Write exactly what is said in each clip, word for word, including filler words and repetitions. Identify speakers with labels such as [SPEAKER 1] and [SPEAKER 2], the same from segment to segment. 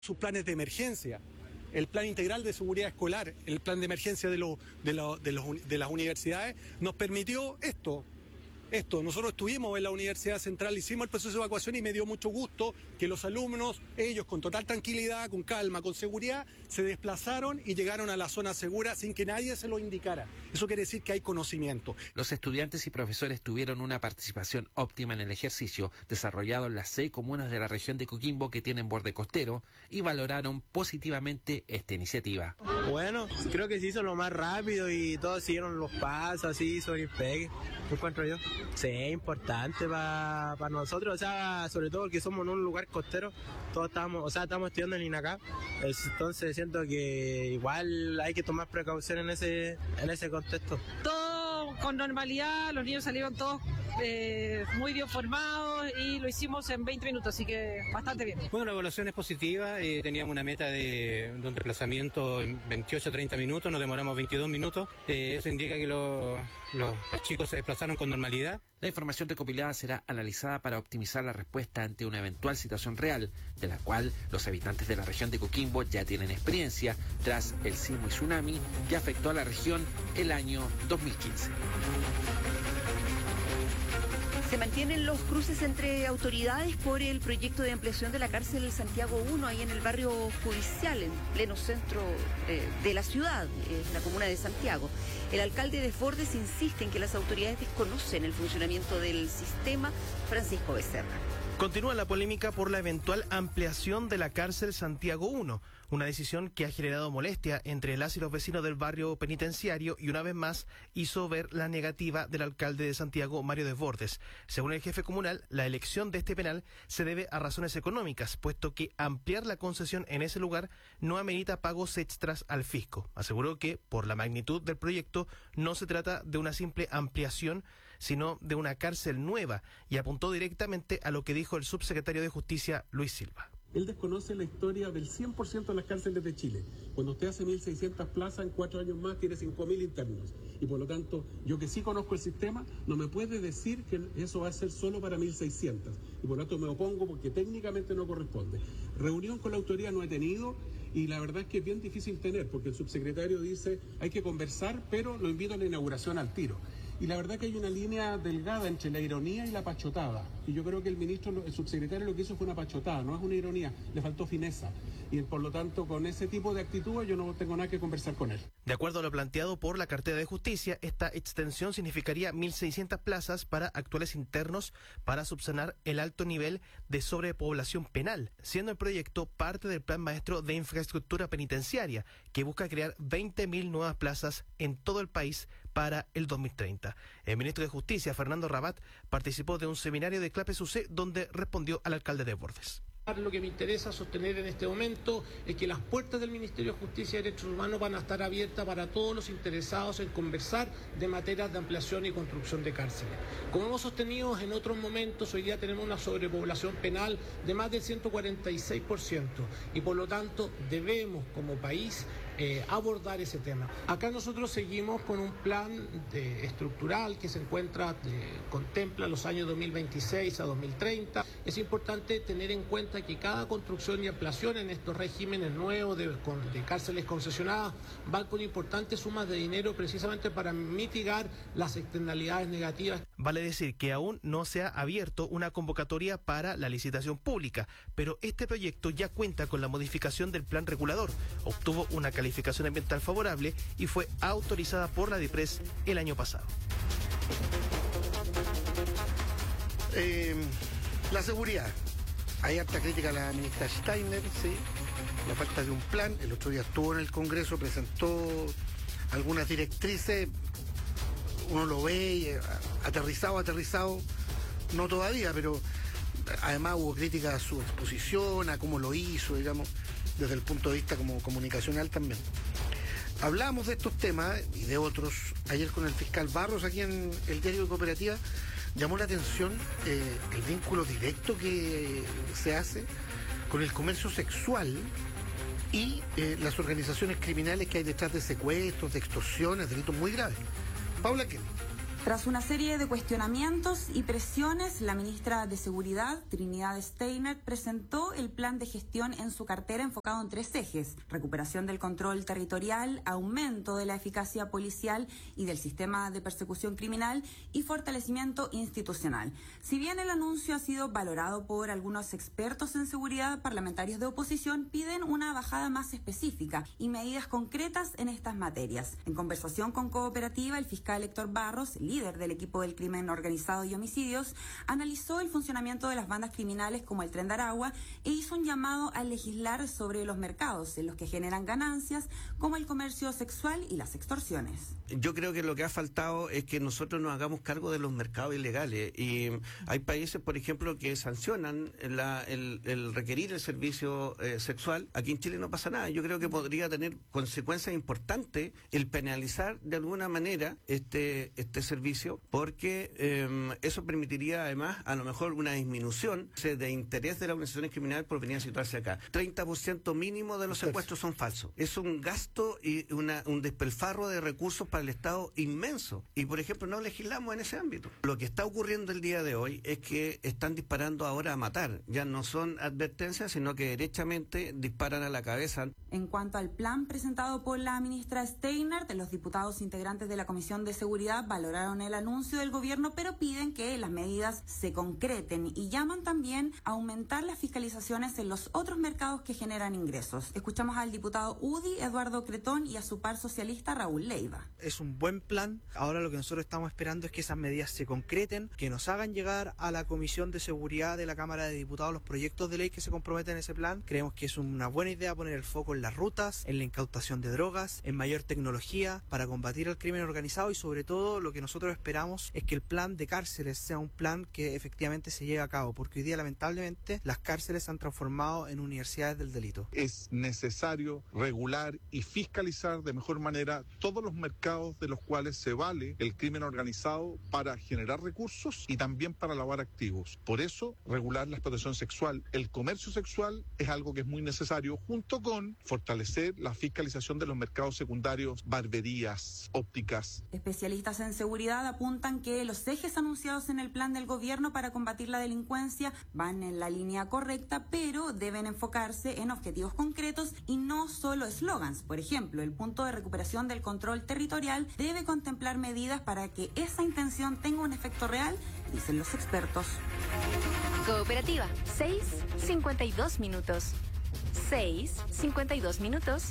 [SPEAKER 1] sus planes de emergencia, el plan integral de seguridad escolar, el plan de emergencia de, lo, de, lo, de, los, de las universidades, nos permitió esto. Esto, nosotros estuvimos en la Universidad Central, hicimos el proceso de evacuación y me dio mucho gusto que los alumnos, ellos con total tranquilidad, con calma, con seguridad, se desplazaron y llegaron a la zona segura sin que nadie se lo indicara. Eso quiere decir que hay conocimiento.
[SPEAKER 2] Los estudiantes y profesores tuvieron una participación óptima en el ejercicio desarrollado en las seis comunas de la región de Coquimbo que tienen borde costero y valoraron positivamente esta iniciativa.
[SPEAKER 3] Bueno, creo que se hizo lo más rápido y todos siguieron los pasos, así hizo el pegue, ¿me encuentro yo? Sí, es importante para pa nosotros, o sea, sobre todo porque somos en un lugar costero, todos estamos, o sea, estamos estudiando en INACAP, entonces siento que igual hay que tomar precaución en ese, en ese contexto.
[SPEAKER 4] Todo con normalidad, los niños salieron todos eh, muy bien formados y lo hicimos en veinte minutos, así que bastante bien.
[SPEAKER 5] Bueno, la evaluación es positiva, eh, teníamos una meta de, de un desplazamiento en veintiocho a treinta minutos, nos demoramos veintidós minutos, eh, eso indica que lo, lo, los chicos se desplazaron con normalidad.
[SPEAKER 2] La información recopilada será analizada para optimizar la respuesta ante una eventual situación real, de la cual los habitantes de la región de Coquimbo ya tienen experiencia tras el sismo y tsunami que afectó a la región el año dos mil quince.
[SPEAKER 6] Se mantienen los cruces entre autoridades por el proyecto de ampliación de la cárcel Santiago uno, ahí en el barrio judicial, en pleno centro eh, de la ciudad, eh, la comuna de Santiago. El alcalde Desbordes insiste en que las autoridades desconocen el funcionamiento del sistema. Francisco Becerra.
[SPEAKER 7] Continúa la polémica por la eventual ampliación de la cárcel Santiago uno, una decisión que ha generado molestia entre las y los vecinos del barrio penitenciario y una vez más hizo ver la negativa del alcalde de Santiago, Mario Desbordes. Según el jefe comunal, la elección de este penal se debe a razones económicas, puesto que ampliar la concesión en ese lugar no amerita pagos extras al fisco. Aseguró que, por la magnitud del proyecto, no se trata de una simple ampliación, sino de una cárcel nueva, y apuntó directamente a lo que dijo el subsecretario de Justicia, Luis Silva.
[SPEAKER 8] Él desconoce la historia del cien por ciento de las cárceles de Chile. Cuando usted hace mil seiscientas plazas, en cuatro años más tiene cinco mil internos. Y por lo tanto, yo que sí conozco el sistema, no me puede decir que eso va a ser solo para mil seiscientas. Y por lo tanto me opongo porque técnicamente no corresponde. Reunión con la autoridad no he tenido y la verdad es que es bien difícil tener, porque el subsecretario dice hay que conversar, pero lo invito a la inauguración al tiro. Y la verdad que hay una línea delgada entre la ironía y la pachotada. Y yo creo que el ministro, el subsecretario lo que hizo fue una pachotada, no es una ironía, le faltó fineza. Y por lo tanto, con ese tipo de actitud yo no tengo nada que conversar con él.
[SPEAKER 7] De acuerdo a lo planteado por la cartera de Justicia, esta extensión significaría mil seiscientas plazas para actuales internos para subsanar el alto nivel de sobrepoblación penal, siendo el proyecto parte del Plan Maestro de Infraestructura Penitenciaria, que busca crear veinte mil nuevas plazas en todo el país para el dos mil treinta. El ministro de Justicia, Fernando Rabat, participó de un seminario de Clape S U C donde respondió al alcalde Desbordes.
[SPEAKER 9] Lo que me interesa sostener en este momento es que las puertas del Ministerio de Justicia y Derechos Humanos van a estar abiertas para todos los interesados en conversar de materias de ampliación y construcción de cárceles. Como hemos sostenido en otros momentos, hoy día tenemos una sobrepoblación penal de más del ciento cuarenta y seis por ciento y por lo tanto debemos como país eh, abordar ese tema. Acá nosotros seguimos con un plan de, estructural que se encuentra, de, contempla los años dos mil veintiséis a dos mil treinta. Es importante tener en cuenta que cada construcción y ampliación en estos regímenes nuevos de, de cárceles concesionadas van con importantes sumas de dinero precisamente para mitigar las externalidades negativas.
[SPEAKER 7] Vale decir que aún no se ha abierto una convocatoria para la licitación pública, pero este proyecto ya cuenta con la modificación del plan regulador, obtuvo una calificación ambiental favorable y fue autorizada por la DIPRES el año pasado.
[SPEAKER 10] Eh, la seguridad. Hay harta crítica a la ministra Steiner, sí, la falta de un plan. El otro día estuvo en el Congreso, presentó algunas directrices, uno lo ve y, aterrizado, aterrizado, no todavía, pero además hubo crítica a su exposición, a cómo lo hizo, digamos, desde el punto de vista como comunicacional también. Hablamos de estos temas y de otros ayer con el fiscal Barros aquí en el diario de Cooperativa. Llamó la atención eh, el vínculo directo que se hace con el comercio sexual y eh, las organizaciones criminales que hay detrás de secuestros, de extorsiones, delitos muy graves. Paula Kelly.
[SPEAKER 11] Tras una serie de cuestionamientos y presiones, la ministra de Seguridad, Trinidad Steiner, presentó el plan de gestión en su cartera enfocado en tres ejes: recuperación del control territorial, aumento de la eficacia policial y del sistema de persecución criminal y fortalecimiento institucional. Si bien el anuncio ha sido valorado por algunos expertos en seguridad, parlamentarios de oposición piden una bajada más específica y medidas concretas en estas materias. En conversación con Cooperativa, el fiscal Héctor Barros, líder del equipo del crimen organizado y homicidios, analizó el funcionamiento de las bandas criminales como el Tren de Aragua e hizo un llamado a legislar sobre los mercados en los que generan ganancias, como el comercio sexual y las extorsiones.
[SPEAKER 12] Yo creo que lo que ha faltado es que nosotros nos hagamos cargo de los mercados ilegales, y hay países, por ejemplo, que sancionan la, el, el requerir el servicio eh, sexual. Aquí en Chile no pasa nada. Yo creo que podría tener consecuencias importantes el penalizar de alguna manera este, este servicio, porque eh, eso permitiría además a lo mejor una disminución de interés de las organizaciones criminales por venir a situarse acá. treinta por ciento mínimo de los secuestros son falsos. Es un gasto y una, un despilfarro de recursos para el Estado inmenso. Y, por ejemplo, no legislamos en ese ámbito. Lo que está ocurriendo el día de hoy es que están disparando ahora a matar. Ya no son advertencias, sino que derechamente disparan a la cabeza.
[SPEAKER 11] En cuanto al plan presentado por la ministra Steiner, los diputados integrantes de la Comisión de Seguridad valoraron el anuncio del gobierno, pero piden que las medidas se concreten y llaman también a aumentar las fiscalizaciones en los otros mercados que generan ingresos. Escuchamos al diputado U D I, Eduardo Cretón, y a su par socialista, Raúl Leiva.
[SPEAKER 13] Es un buen plan. Ahora lo que nosotros estamos esperando es que esas medidas se concreten, que nos hagan llegar a la Comisión de Seguridad de la Cámara de Diputados los proyectos de ley que se comprometen en ese plan. Creemos que es una buena idea poner el foco en las rutas, en la incautación de drogas, en mayor tecnología para combatir el crimen organizado, y sobre todo lo que nosotros esperamos es que el plan de cárceles sea un plan que efectivamente se lleve a cabo, porque hoy día lamentablemente las cárceles se han transformado en universidades del delito.
[SPEAKER 14] Es necesario regular y fiscalizar de mejor manera todos los mercados de los cuales se vale el crimen organizado para generar recursos y también para lavar activos. Por eso, regular la explotación sexual, el comercio sexual es algo que es muy necesario, junto con fortalecer la fiscalización de los mercados secundarios, barberías, ópticas.
[SPEAKER 11] Especialistas en seguridad apuntan que los ejes anunciados en el plan del gobierno para combatir la delincuencia van en la línea correcta, pero deben enfocarse en objetivos concretos y no solo eslogans. Por ejemplo, el punto de recuperación del control territorial debe contemplar medidas para que esa intención tenga un efecto real, dicen los expertos.
[SPEAKER 15] Cooperativa, seis cincuenta y dos minutos. seis cincuenta y dos minutos.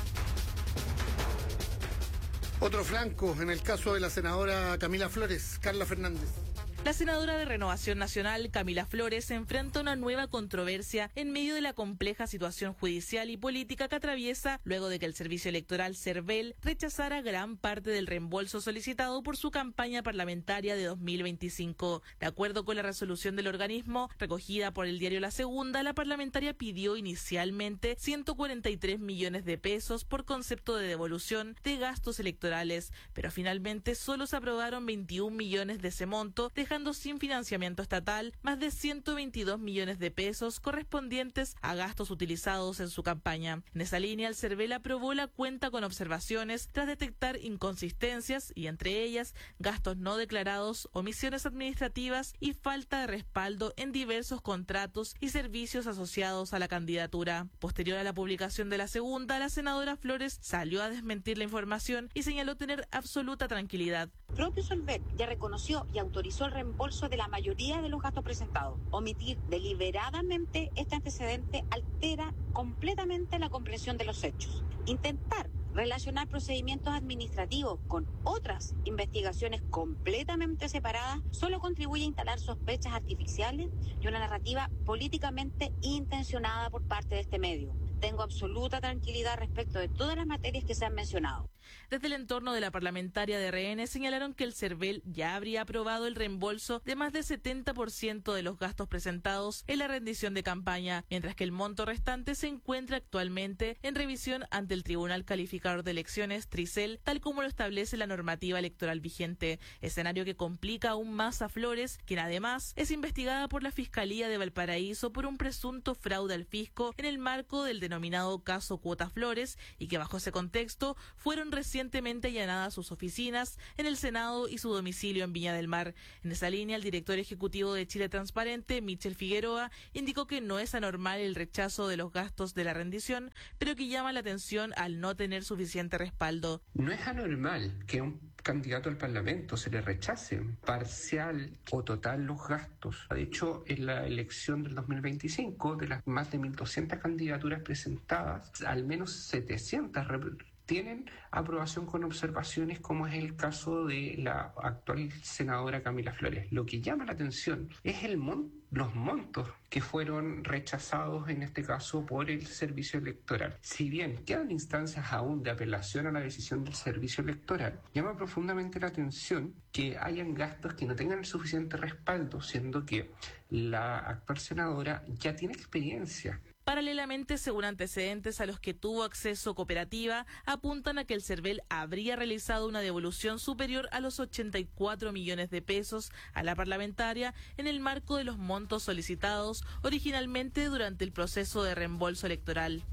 [SPEAKER 10] Otro flanco en el caso de la senadora Camila Flores, Carla Fernández.
[SPEAKER 16] La senadora de Renovación Nacional, Camila Flores, se enfrenta a una nueva controversia en medio de la compleja situación judicial y política que atraviesa luego de que el Servicio Electoral CERVEL rechazara gran parte del reembolso solicitado por su campaña parlamentaria de dos mil veinticinco. De acuerdo con la resolución del organismo, recogida por el diario La Segunda, la parlamentaria pidió inicialmente ciento cuarenta y tres millones de pesos por concepto de devolución de gastos electorales, pero finalmente solo se aprobaron veintiún millones de ese monto, dejando sin financiamiento estatal más de ciento veintidós millones de pesos correspondientes a gastos utilizados en su campaña. En esa línea, el CERVEL aprobó la cuenta con observaciones tras detectar inconsistencias y, entre ellas, gastos no declarados, omisiones administrativas y falta de respaldo en diversos contratos y servicios asociados a la candidatura. Posterior a la publicación de La Segunda, la senadora Flores salió a desmentir la información y señaló tener absoluta tranquilidad.
[SPEAKER 17] El propio CERVEL ya reconoció y autorizó el reembolso de la mayoría de los gastos presentados. Omitir deliberadamente este antecedente altera completamente la comprensión de los hechos. Intentar relacionar procedimientos administrativos con otras investigaciones completamente separadas solo contribuye a instalar sospechas artificiales y una narrativa políticamente intencionada por parte de este medio. Tengo absoluta tranquilidad respecto de todas las materias que se han mencionado.
[SPEAKER 16] Desde el entorno de la parlamentaria de R N señalaron que el CERVEL ya habría aprobado el reembolso de más del setenta por ciento de los gastos presentados en la rendición de campaña, mientras que el monto restante se encuentra actualmente en revisión ante el Tribunal Calificador de Elecciones, Tricel, tal como lo establece la normativa electoral vigente, escenario que complica aún más a Flores, quien además es investigada por la Fiscalía de Valparaíso por un presunto fraude al fisco en el marco del denominado denominado caso Cuota Flores y que bajo ese contexto fueron recientemente allanadas sus oficinas en el Senado y su domicilio en Viña del Mar. En esa línea, el director ejecutivo de Chile Transparente, Michel Figueroa, indicó que no es anormal el rechazo de los gastos de la rendición, pero que llama la atención al no tener suficiente respaldo.
[SPEAKER 18] No es anormal que a un candidato al Parlamento se le rechace parcial o total los gastos. De hecho, en la elección del dos mil veinticinco, de las más de mil doscientas candidaturas presentadas, al menos setecientas tienen aprobación con observaciones, como es el caso de la actual senadora Camila Flores. Lo que llama la atención es el mon- los montos que fueron rechazados en este caso por el servicio electoral. Si bien quedan instancias aún de apelación a la decisión del servicio electoral, llama profundamente la atención que hayan gastos que no tengan el suficiente respaldo, siendo que la actual senadora ya tiene experiencia.
[SPEAKER 16] Paralelamente, según antecedentes a los que tuvo acceso Cooperativa, apuntan a que el CERVEL habría realizado una devolución superior a los ochenta y cuatro millones de pesos a la parlamentaria en el marco de los montos solicitados originalmente durante el proceso de reembolso electoral.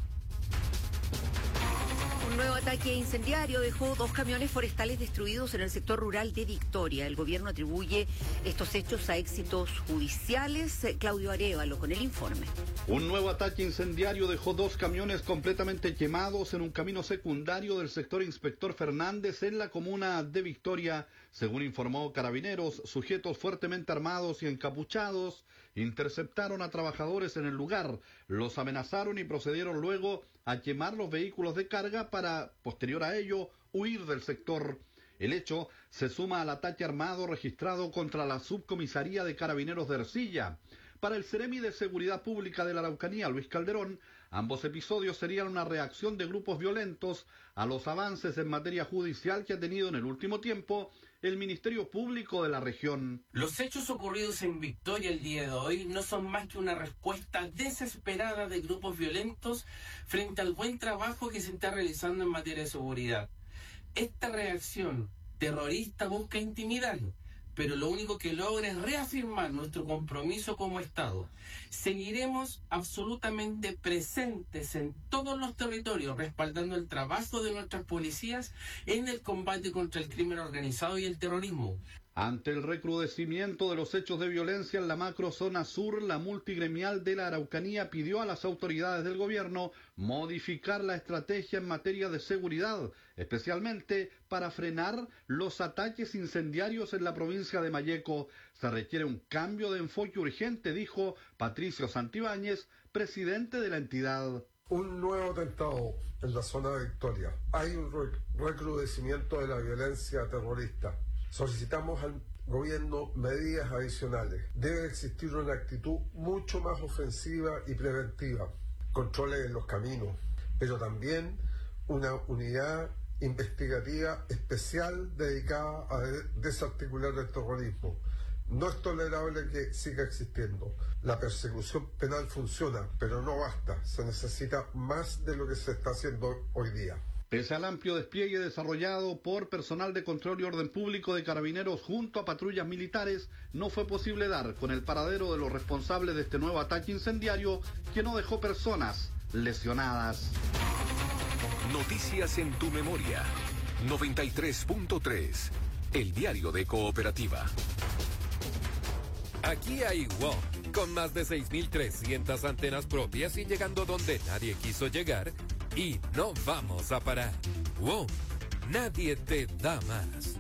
[SPEAKER 6] Un nuevo ataque incendiario dejó dos camiones forestales destruidos en el sector rural de Victoria. El gobierno atribuye estos hechos a éxitos judiciales. Claudio Arévalo con el informe.
[SPEAKER 19] Un nuevo ataque incendiario dejó dos camiones completamente quemados en un camino secundario del sector Inspector Fernández en la comuna de Victoria. Según informó Carabineros, sujetos fuertemente armados y encapuchados interceptaron a trabajadores en el lugar, los amenazaron y procedieron luego a quemar los vehículos de carga para, posterior a ello, huir del sector. El hecho se suma al ataque armado registrado contra la subcomisaría de Carabineros de Ercilla. Para el Ceremi de Seguridad Pública de la Araucanía, Luis Calderón, ambos episodios serían una reacción de grupos violentos a los avances en materia judicial que ha tenido en el último tiempo el Ministerio Público de la región.
[SPEAKER 20] Los hechos ocurridos en Victoria el día de hoy no son más que una respuesta desesperada de grupos violentos frente al buen trabajo que se está realizando en materia de seguridad. Esta reacción terrorista busca intimidar, pero lo único que logra es reafirmar nuestro compromiso como Estado. Seguiremos absolutamente presentes en todos los territorios, respaldando el trabajo de nuestras policías en el combate contra el crimen organizado y el terrorismo.
[SPEAKER 19] Ante el recrudecimiento de los hechos de violencia en la macrozona sur, la multigremial de la Araucanía pidió a las autoridades del gobierno modificar la estrategia en materia de seguridad, especialmente para frenar los ataques incendiarios en la provincia de Malleco. Se requiere un cambio de enfoque urgente, dijo Patricio Santibáñez, presidente de la entidad.
[SPEAKER 21] Un nuevo atentado en la zona de Victoria. Hay un recrudecimiento de la violencia terrorista. Solicitamos al gobierno medidas adicionales. Debe existir una actitud mucho más ofensiva y preventiva. Controles en los caminos, pero también una unidad investigativa especial dedicada a desarticular el terrorismo. No es tolerable que siga existiendo. La persecución penal funciona, pero no basta. Se necesita más de lo que se está haciendo hoy día.
[SPEAKER 19] Pese al amplio despliegue desarrollado por personal de control y orden público de Carabineros junto a patrullas militares, no fue posible dar con el paradero de los responsables de este nuevo ataque incendiario que no dejó personas lesionadas.
[SPEAKER 22] Noticias en tu memoria. noventa y tres punto tres. El diario de Cooperativa.
[SPEAKER 23] Aquí hay WOM, con más de seis mil trescientas antenas propias y llegando donde nadie quiso llegar. Y no vamos a parar. WOM, nadie te da más.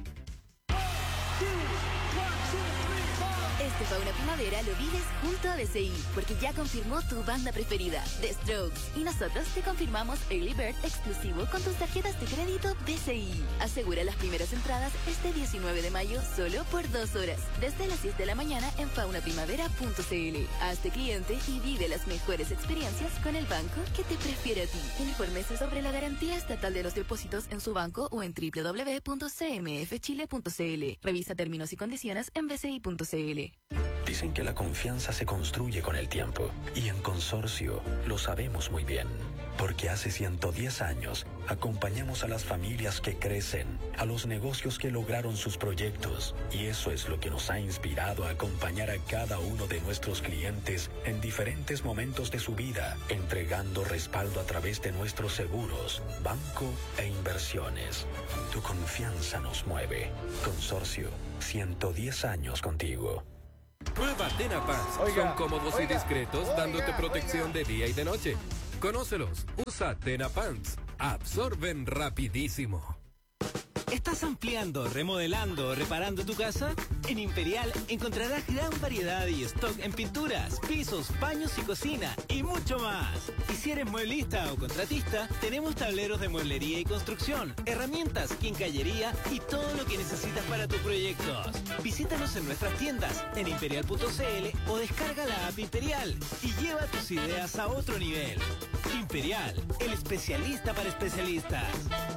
[SPEAKER 15] Este Fauna Primavera lo vives junto a B C I, porque ya confirmó tu banda preferida, The Strokes. Y nosotros te confirmamos Early Bird exclusivo con tus tarjetas de crédito B C I. Asegura las primeras entradas este diecinueve de mayo solo por dos horas, desde las diez de la mañana en fauna primavera punto c l. Hazte cliente y vive las mejores experiencias con el banco que te prefiere a ti. Infórmese sobre la garantía estatal de los depósitos en su banco o en doble u doble u doble u punto c m f chile punto c l. Revisa términos y condiciones en b c i punto c l.
[SPEAKER 1] Dicen que la confianza se construye con el tiempo, y en Consorcio lo sabemos muy bien. Porque hace ciento diez años acompañamos a las familias que crecen, a los negocios que lograron sus proyectos, y eso es lo que nos ha inspirado a acompañar a cada uno de nuestros clientes en diferentes momentos de su vida, entregando respaldo a través de nuestros seguros, banco e inversiones. Tu confianza nos mueve. Consorcio, ciento diez años contigo.
[SPEAKER 23] Prueba Tenapants. Son cómodos y discretos, dándote protección de día y de noche. Conócelos. Usa Tenapants. Absorben rapidísimo.
[SPEAKER 3] ¿Estás ampliando, remodelando o reparando tu casa? En Imperial encontrarás gran variedad y stock en pinturas, pisos, baños y cocina y mucho más. Y si eres mueblista o contratista, tenemos tableros de mueblería y construcción, herramientas, quincallería y todo lo que necesitas para tus proyectos. Visítanos en nuestras tiendas en imperial punto c l o descarga la app Imperial y lleva tus ideas a otro nivel. Imperial, el especialista para especialistas.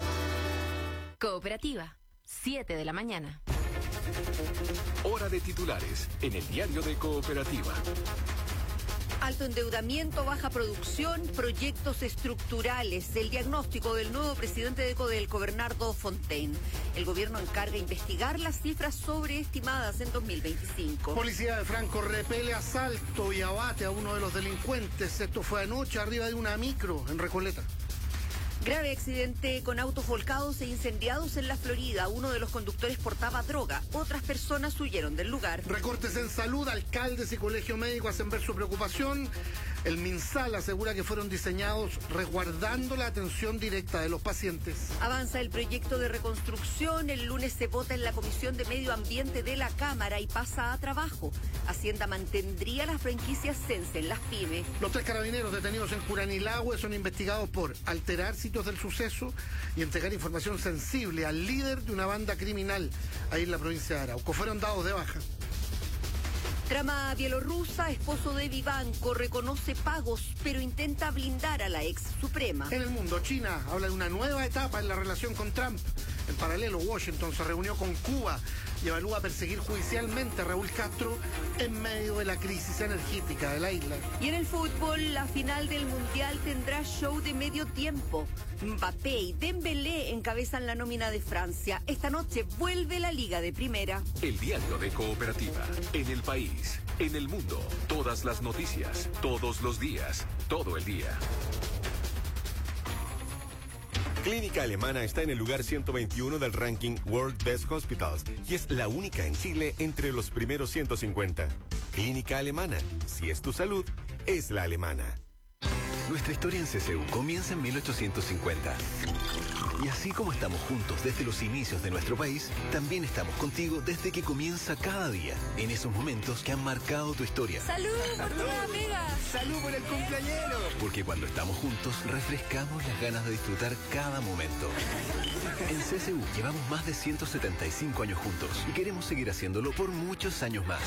[SPEAKER 4] Cooperativa, siete de la mañana.
[SPEAKER 22] Hora de titulares en el diario de Cooperativa.
[SPEAKER 6] Alto endeudamiento, baja producción, proyectos estructurales. El diagnóstico del nuevo presidente de Codelco, Bernardo Fontaine. El gobierno encarga investigar las cifras sobreestimadas en dos mil veinticinco.
[SPEAKER 10] Policía de Franco repele asalto y abate a uno de los delincuentes. Esto fue anoche arriba de una micro en Recoleta.
[SPEAKER 6] Grave accidente con autos volcados e incendiados en la Florida. Uno de los conductores portaba droga. Otras personas huyeron del lugar.
[SPEAKER 10] Recortes en salud. Alcaldes y colegio médico hacen ver su preocupación. El MinSal asegura que fueron diseñados resguardando la atención directa de los pacientes.
[SPEAKER 6] Avanza el proyecto de reconstrucción. El lunes se vota en la Comisión de Medio Ambiente de la Cámara y pasa a trabajo. Hacienda mantendría las franquicias Sense en las pymes.
[SPEAKER 10] Los tres carabineros detenidos en Curanilahue son investigados por alterar sitios del suceso y entregar información sensible al líder de una banda criminal ahí en la provincia de Arauco. Fueron dados de baja.
[SPEAKER 6] Trama bielorrusa, esposo de Vivanco, reconoce pagos, pero intenta blindar a la ex suprema.
[SPEAKER 10] En el mundo, China habla de una nueva etapa en la relación con Trump. En paralelo, Washington se reunió con Cuba y evalúa perseguir judicialmente a Raúl Castro en medio de la crisis energética de la isla.
[SPEAKER 6] Y en el fútbol, la final del Mundial tendrá show de medio tiempo. Mbappé y Dembélé encabezan la nómina de Francia. Esta noche vuelve la Liga de Primera.
[SPEAKER 22] El diario de Cooperativa. En el país, en el mundo, todas las noticias, todos los días, todo el día.
[SPEAKER 24] Clínica Alemana está en el lugar ciento veintiuno del ranking World Best Hospitals y es la única en Chile entre los primeros ciento cincuenta. Clínica Alemana, si es tu salud, es la alemana.
[SPEAKER 25] Nuestra historia en C C U comienza en mil ochocientos cincuenta. Y así como estamos juntos desde los inicios de nuestro país, también estamos contigo desde que comienza cada día, en esos momentos que han marcado tu historia.
[SPEAKER 26] ¡Salud por tu amiga!
[SPEAKER 25] ¡Salud por el cumpleañero! Porque cuando estamos juntos, refrescamos las ganas de disfrutar cada momento. En C C U llevamos más de ciento setenta y cinco años juntos y queremos seguir haciéndolo por muchos años más.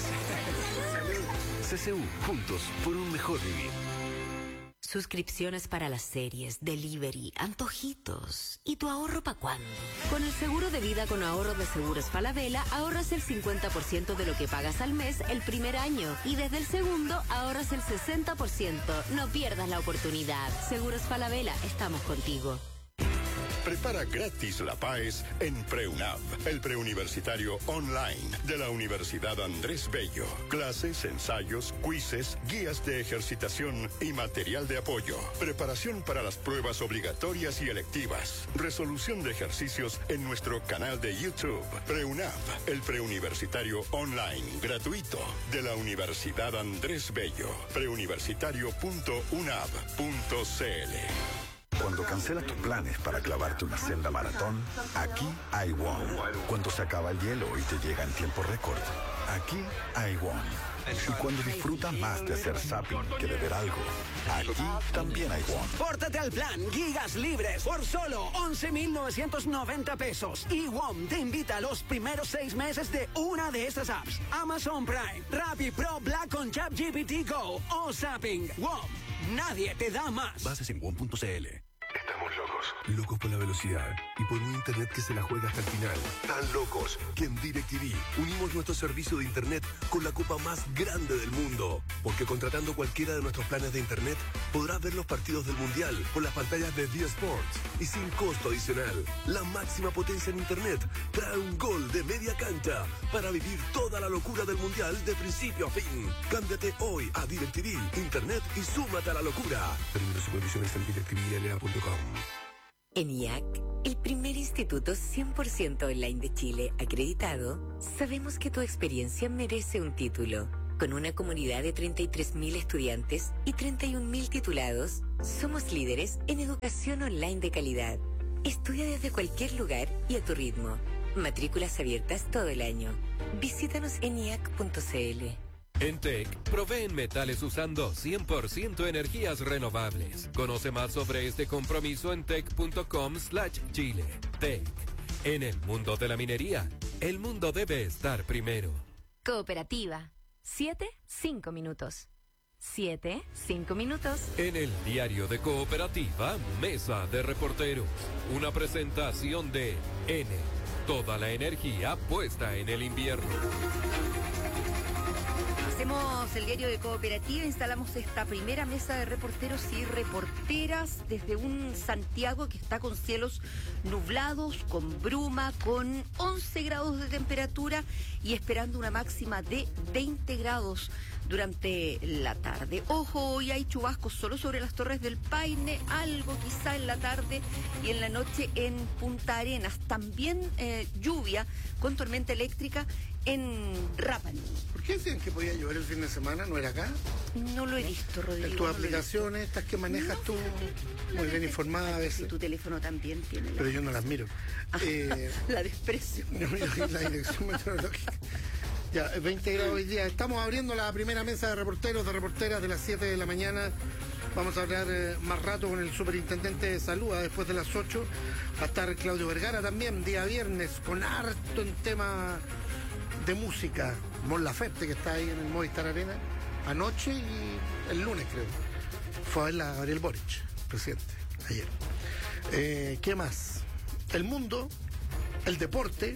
[SPEAKER 25] C C U, juntos por un mejor vivir.
[SPEAKER 27] Suscripciones para las series, delivery, antojitos. ¿Y tu ahorro para cuándo? Con el seguro de vida con ahorro de Seguros Falabella, ahorras el cincuenta por ciento de lo que pagas al mes el primer año. Y desde el segundo, ahorras el sesenta por ciento. No pierdas la oportunidad. Seguros Falabella, estamos contigo.
[SPEAKER 28] Prepara gratis la PAES en PreUnab, el preuniversitario online de la Universidad Andrés Bello. Clases, ensayos, quizzes, guías de ejercitación y material de apoyo. Preparación para las pruebas obligatorias y electivas. Resolución de ejercicios en nuestro canal de YouTube. PreUnab, el preuniversitario online gratuito de la Universidad Andrés Bello. preuniversitario punto unab punto c l.
[SPEAKER 29] Cuando cancelas tus planes para clavarte una senda maratón, aquí hay WOM. Cuando se acaba el hielo y te llega en tiempo récord, aquí hay WOM. Y cuando disfrutas más de hacer zapping que de ver algo, aquí también hay WOM.
[SPEAKER 30] Pórtate al plan Gigas Libres por solo once mil novecientos noventa pesos. Y WOM te invita a los primeros seis meses de una de estas apps. Amazon Prime, Rappi Pro Black con ChatGPT Go o Zapping. WOM, nadie te da más.
[SPEAKER 29] Bases en WOM punto c l.
[SPEAKER 28] Estamos locos.
[SPEAKER 2] locos. Locos por la velocidad y por un internet que se la juega hasta el final. Tan locos que en DirecTV unimos nuestro servicio de internet con la copa más grande del mundo. Porque contratando cualquiera de nuestros planes de internet, podrás ver los partidos del Mundial por las pantallas de D Sports y sin costo adicional. La máxima potencia en internet trae un gol de media cancha para vivir toda la locura del Mundial de principio a fin. Cámbiate hoy a DirecTV, internet y súmate a la locura. Términos y condiciones en direct t v l a punto com.
[SPEAKER 27] En I A C, el primer instituto cien por ciento online de Chile acreditado, sabemos que tu experiencia merece un título. Con una comunidad de treinta y tres mil estudiantes y treinta y un mil titulados, somos líderes en educación online de calidad. Estudia desde cualquier lugar y a tu ritmo. Matrículas abiertas todo el año. Visítanos en i a c punto c l.
[SPEAKER 23] En T E C, proveen metales usando cien por ciento energías renovables. Conoce más sobre este compromiso en tec punto com slash chile. T E C. En el mundo de la minería, el mundo debe estar primero.
[SPEAKER 4] Cooperativa. Siete, cinco minutos. Siete, cinco minutos.
[SPEAKER 23] En el diario de Cooperativa, Mesa de Reporteros. Una presentación de N. Toda la energía puesta en el invierno.
[SPEAKER 6] Hacemos el diario de Cooperativa, instalamos esta primera mesa de reporteros y reporteras desde un Santiago que está con cielos nublados, con bruma, con once grados de temperatura y esperando una máxima de veinte grados durante la tarde. Ojo, hoy hay chubascos solo sobre las Torres del Paine, algo quizá en la tarde y en la noche en Punta Arenas. También eh, lluvia con tormenta eléctrica en Rápano.
[SPEAKER 10] ¿Por qué decían que podía llover el fin de semana? ¿No era acá?
[SPEAKER 6] No lo he visto, Rodrigo.
[SPEAKER 10] En tus
[SPEAKER 6] no
[SPEAKER 10] aplicaciones, estas que manejas no, tú, muy bien informada a veces.
[SPEAKER 6] Y tu teléfono también tiene.
[SPEAKER 10] Pero yo no las miro.
[SPEAKER 6] eh, la desprecio.
[SPEAKER 10] No miro la dirección meteorológica. Ya, veinte grados hoy día. Estamos abriendo la primera mesa de reporteros, de reporteras de las siete de la mañana. Vamos a hablar eh, más rato con el superintendente de salud. Después de las ocho va a estar Claudio Vergara también, día viernes, con harto en tema de música. Mon Laferte, que está ahí en el Movistar Arena, anoche y el lunes, creo. Fue a ver a Gabriel Boric, presidente, ayer. Eh, ¿Qué más? El mundo, el deporte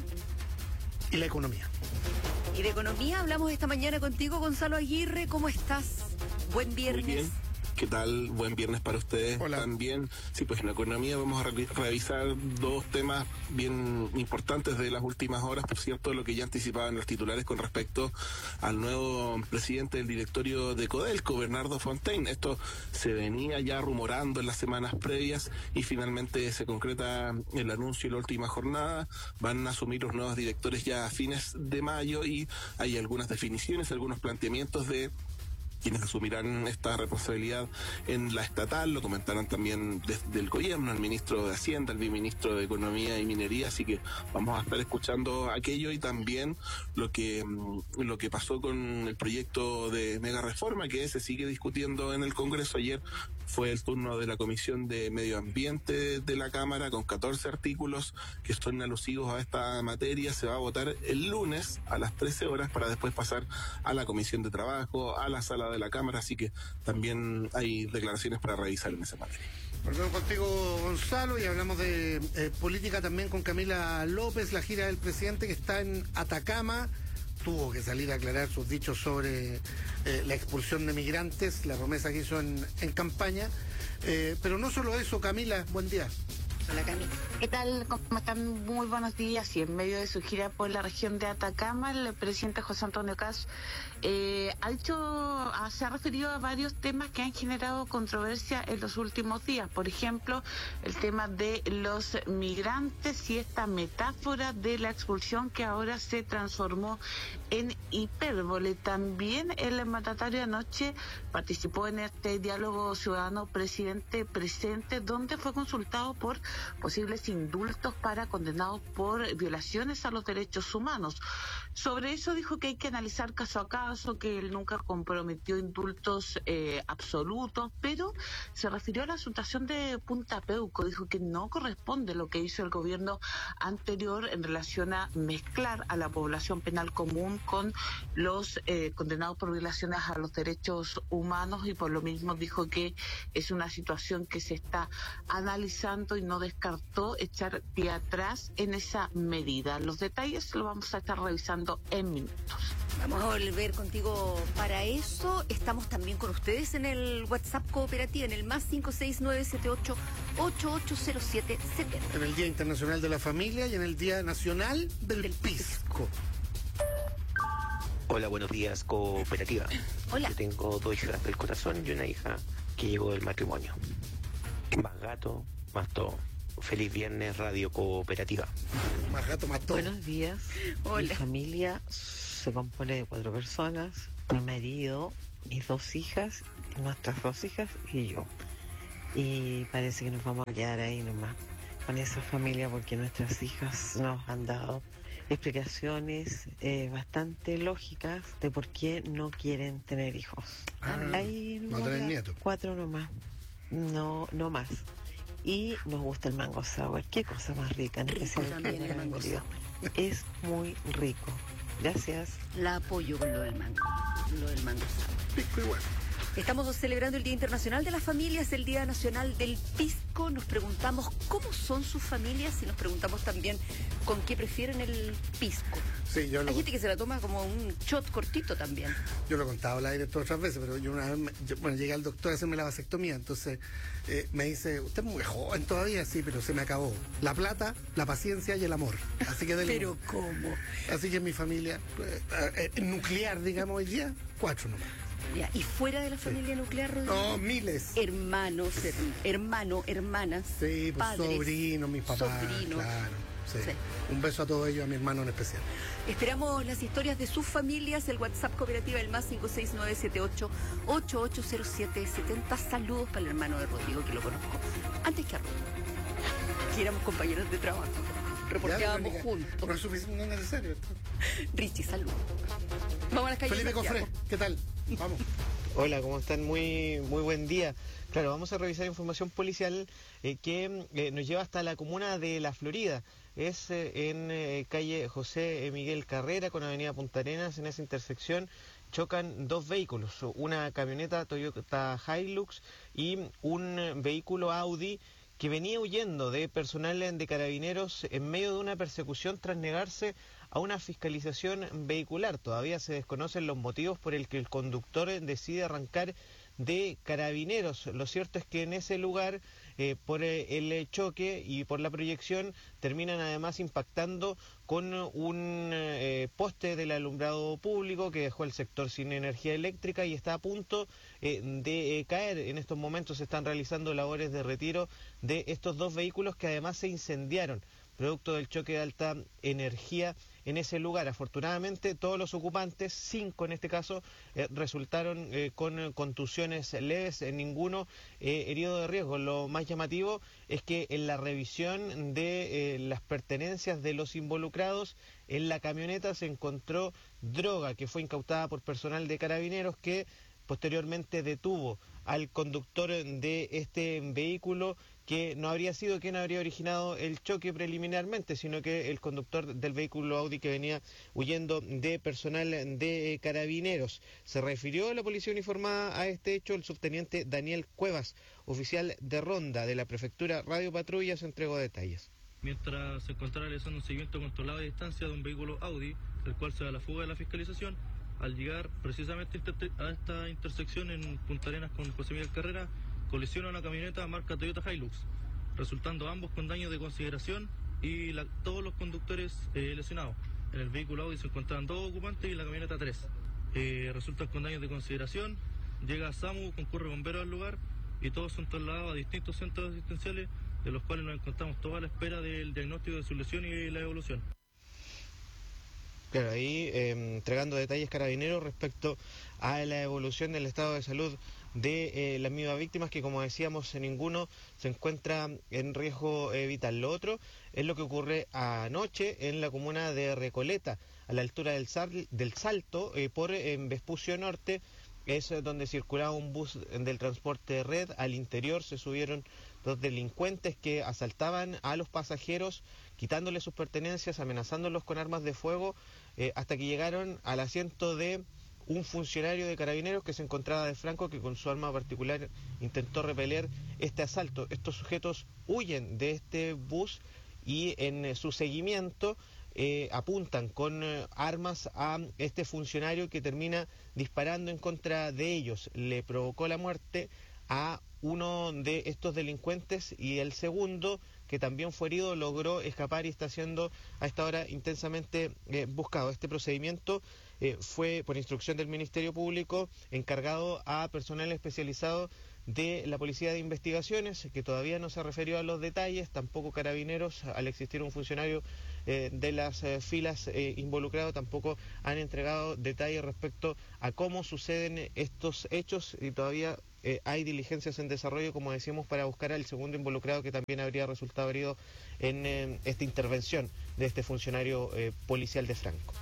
[SPEAKER 10] y la economía.
[SPEAKER 6] Y de economía hablamos esta mañana contigo, Gonzalo Aguirre. ¿Cómo estás? Buen viernes.
[SPEAKER 5] Muy bien. ¿Qué tal? Buen viernes para ustedes.
[SPEAKER 10] Hola.
[SPEAKER 5] También. Sí, pues en la economía vamos a re revisar dos temas bien importantes de las últimas horas, por cierto, lo que ya anticipaban los titulares con respecto al nuevo presidente del directorio de Codelco, Bernardo Fontaine. Esto se venía ya rumorando en las semanas previas y finalmente se concreta el anuncio en la última jornada. Van a asumir los nuevos directores ya a fines de mayo y hay algunas definiciones, algunos planteamientos de quienes asumirán esta responsabilidad en la estatal. Lo comentarán también desde el gobierno, el ministro de Hacienda, el viceministro de Economía y Minería, así que vamos a estar escuchando aquello y también lo que lo que pasó con el proyecto de mega reforma que se sigue discutiendo en el Congreso. Ayer fue el turno de la Comisión de Medio Ambiente de la Cámara con catorce artículos que son alusivos a esta materia. Se va a votar el lunes a las trece horas para después pasar a la Comisión de Trabajo, a la sala de la Cámara, así que también hay declaraciones para revisar en esa materia.
[SPEAKER 10] Volvemos contigo, Gonzalo, y hablamos de eh, política también con Camila López, la gira del presidente que está en Atacama. Tuvo que salir a aclarar sus dichos sobre eh, la expulsión de migrantes, la promesa que hizo en, en campaña. Eh, pero no solo eso, Camila, buen día.
[SPEAKER 7] Hola, Camila. ¿Qué tal? ¿Cómo están? Muy buenos días. Y en medio de su gira por la región de Atacama, el presidente José Antonio Kast eh, ha dicho, se ha referido a varios temas que han generado controversia en los últimos días. Por ejemplo, el tema de los migrantes y esta metáfora de la expulsión que ahora se transformó en hipérbole. También el mandatario anoche participó en este diálogo ciudadano presidente presente, donde fue consultado por posibles indultos para condenados por violaciones a los derechos humanos. Sobre eso dijo que hay que analizar caso a caso, que él nunca comprometió indultos eh, absolutos, pero se refirió a la situación de Punta Peuco. Dijo que no corresponde lo que hizo el gobierno anterior en relación a mezclar a la población penal común con los eh, condenados por violaciones a los derechos humanos, y por lo mismo dijo que es una situación que se está analizando y no descartó echar pie atrás en esa medida. Los detalles lo vamos a estar revisando en minutos.
[SPEAKER 6] Vamos a volver contigo para eso. Estamos también con ustedes en el WhatsApp Cooperativa, en el más cinco seis nueve siete ocho ocho ocho cero siete siete.
[SPEAKER 10] En el Día Internacional de la Familia y en el Día Nacional del, del Pisco.
[SPEAKER 8] Hola, buenos días, Cooperativa.
[SPEAKER 6] Hola.
[SPEAKER 8] Yo tengo dos hijas del corazón y una hija que llegó del matrimonio. Más gato, más todo. Feliz viernes, Radio Cooperativa.
[SPEAKER 10] Más gato, más todo.
[SPEAKER 9] Buenos días.
[SPEAKER 6] Hola.
[SPEAKER 9] Mi familia se compone de cuatro personas. Mi marido, mis dos hijas, nuestras dos hijas y yo. Y parece que nos vamos a quedar ahí nomás con esa familia, porque nuestras hijas nos han dado explicaciones eh, bastante lógicas de por qué no quieren tener hijos.
[SPEAKER 10] Ah,
[SPEAKER 9] ahí
[SPEAKER 10] no tener nietos.
[SPEAKER 9] Cuatro nomás, no, no más. Y nos gusta el mango sour. Qué cosa más rica, en especial
[SPEAKER 6] también el mango sour.
[SPEAKER 9] Es muy rico. Gracias.
[SPEAKER 6] La apoyo con lo del mango, lo del mango sour.
[SPEAKER 10] Pico igual.
[SPEAKER 6] Estamos celebrando el Día Internacional de las Familias, el Día Nacional del Pisco. Nos preguntamos cómo son sus familias y nos preguntamos también con qué prefieren el pisco.
[SPEAKER 10] Sí, yo lo
[SPEAKER 6] Hay gente que se la toma como un shot cortito también.
[SPEAKER 10] Yo lo he contado al aire todas otras veces, pero yo una vez, me, yo, bueno, llegué al doctor a hacerme la vasectomía, entonces eh, me dice, usted es muy joven todavía, sí, pero se me acabó la plata, la paciencia y el amor. Así que dele.
[SPEAKER 6] ¿Pero cómo?
[SPEAKER 10] Así que en mi familia, eh, eh, nuclear, digamos, hoy día, cuatro nomás.
[SPEAKER 6] Ya, ¿y fuera de la familia sí. nuclear, Rodrigo?
[SPEAKER 10] No, miles.
[SPEAKER 6] Hermanos, her, hermano, hermanas,
[SPEAKER 10] sí, pues,
[SPEAKER 6] padres,
[SPEAKER 10] sobrinos, mis papás,
[SPEAKER 6] sobrinos.
[SPEAKER 10] Claro, sí.
[SPEAKER 6] Sí.
[SPEAKER 10] Un beso a todos ellos, a mi hermano en especial.
[SPEAKER 6] Esperamos las historias de sus familias, el WhatsApp Cooperativa, el más cinco seis nueve siete ocho ocho ocho cero siete siete cero. Saludos para el hermano de Rodrigo, que lo conozco antes que a Rodrigo, que éramos compañeros de trabajo. Reporteábamos
[SPEAKER 10] ya,
[SPEAKER 6] juntos.
[SPEAKER 10] Pero eso no es necesario.
[SPEAKER 6] Richie, salud. Vamos a las calles.
[SPEAKER 10] Felipe Cofré, ¿qué tal? Vamos.
[SPEAKER 11] Hola, ¿cómo están? Muy, muy buen día. Claro, vamos a revisar información policial eh, que eh, nos lleva hasta la comuna de La Florida. Es eh, en eh, calle José Miguel Carrera con avenida Punta Arenas. En esa intersección chocan dos vehículos, una camioneta Toyota Hilux y un vehículo Audi que venía huyendo de personal de carabineros en medio de una persecución tras negarse a una fiscalización vehicular. Todavía se desconocen los motivos por el que el conductor decide arrancar de carabineros. Lo cierto es que en ese lugar, eh, por el choque y por la proyección, terminan además impactando con un eh, poste del alumbrado público que dejó el sector sin energía eléctrica y está a punto eh, de eh, caer. En estos momentos se están realizando labores de retiro de estos dos vehículos que además se incendiaron, producto del choque de alta energía en ese lugar. Afortunadamente todos los ocupantes, cinco en este caso, eh, resultaron eh, con contusiones leves, eh, ninguno eh, herido de riesgo. Lo más llamativo es que en la revisión de eh, las pertenencias de los involucrados en la camioneta se encontró droga que fue incautada por personal de carabineros, que posteriormente detuvo al conductor de este vehículo, que no habría sido quien habría originado el choque preliminarmente, sino que el conductor del vehículo Audi que venía huyendo de personal de carabineros. Se refirió a la policía uniformada a este hecho el subteniente Daniel Cuevas, oficial de ronda de la prefectura Radio Patrulla, se entregó detalles.
[SPEAKER 12] Mientras se encontraba realizando un seguimiento controlado a distancia de un vehículo Audi, el cual se da la fuga de la fiscalización, al llegar precisamente a esta intersección en Punta Arenas con José Miguel Carrera, colisiona una camioneta marca Toyota Hilux, resultando ambos con daños de consideración y la, todos los conductores eh, lesionados. En el vehículo Audi se encontraban dos ocupantes y en la camioneta tres. Eh, resultan con daños de consideración, llega SAMU, concurre bomberos al lugar y todos son trasladados a distintos centros asistenciales, de los cuales nos encontramos toda la espera del diagnóstico de su lesión y la evolución.
[SPEAKER 11] Claro, ahí eh, entregando detalles carabineros respecto a la evolución del estado de salud de eh, las mismas víctimas, que como decíamos, ninguno se encuentra en riesgo eh, vital. Lo otro es lo que ocurre anoche en la comuna de Recoleta, a la altura del, Sal, del Salto, eh, por eh, Vespucio Norte. Es donde circulaba un bus del transporte Red. Al interior se subieron dos delincuentes que asaltaban a los pasajeros, quitándoles sus pertenencias, amenazándolos con armas de fuego, eh, hasta que llegaron al asiento de un funcionario de Carabineros que se encontraba de franco, que con su arma particular intentó repeler este asalto. Estos sujetos huyen de este bus y en eh, su seguimiento Eh, apuntan con eh, armas a este funcionario, que termina disparando en contra de ellos. Le provocó la muerte a uno de estos delincuentes, y el segundo, que también fue herido, logró escapar y está siendo a esta hora intensamente eh, buscado. Este procedimiento eh, fue por instrucción del Ministerio Público, encargado a personal especializado de la Policía de Investigaciones, que todavía no se refirió a los detalles, tampoco Carabineros, al existir un funcionario eh, de las eh, filas eh, involucrado, tampoco han entregado detalles respecto a cómo suceden estos hechos, y todavía eh, hay diligencias en desarrollo, como decíamos, para buscar al segundo involucrado, que también habría resultado herido en eh, esta intervención de este funcionario eh, policial de Franco.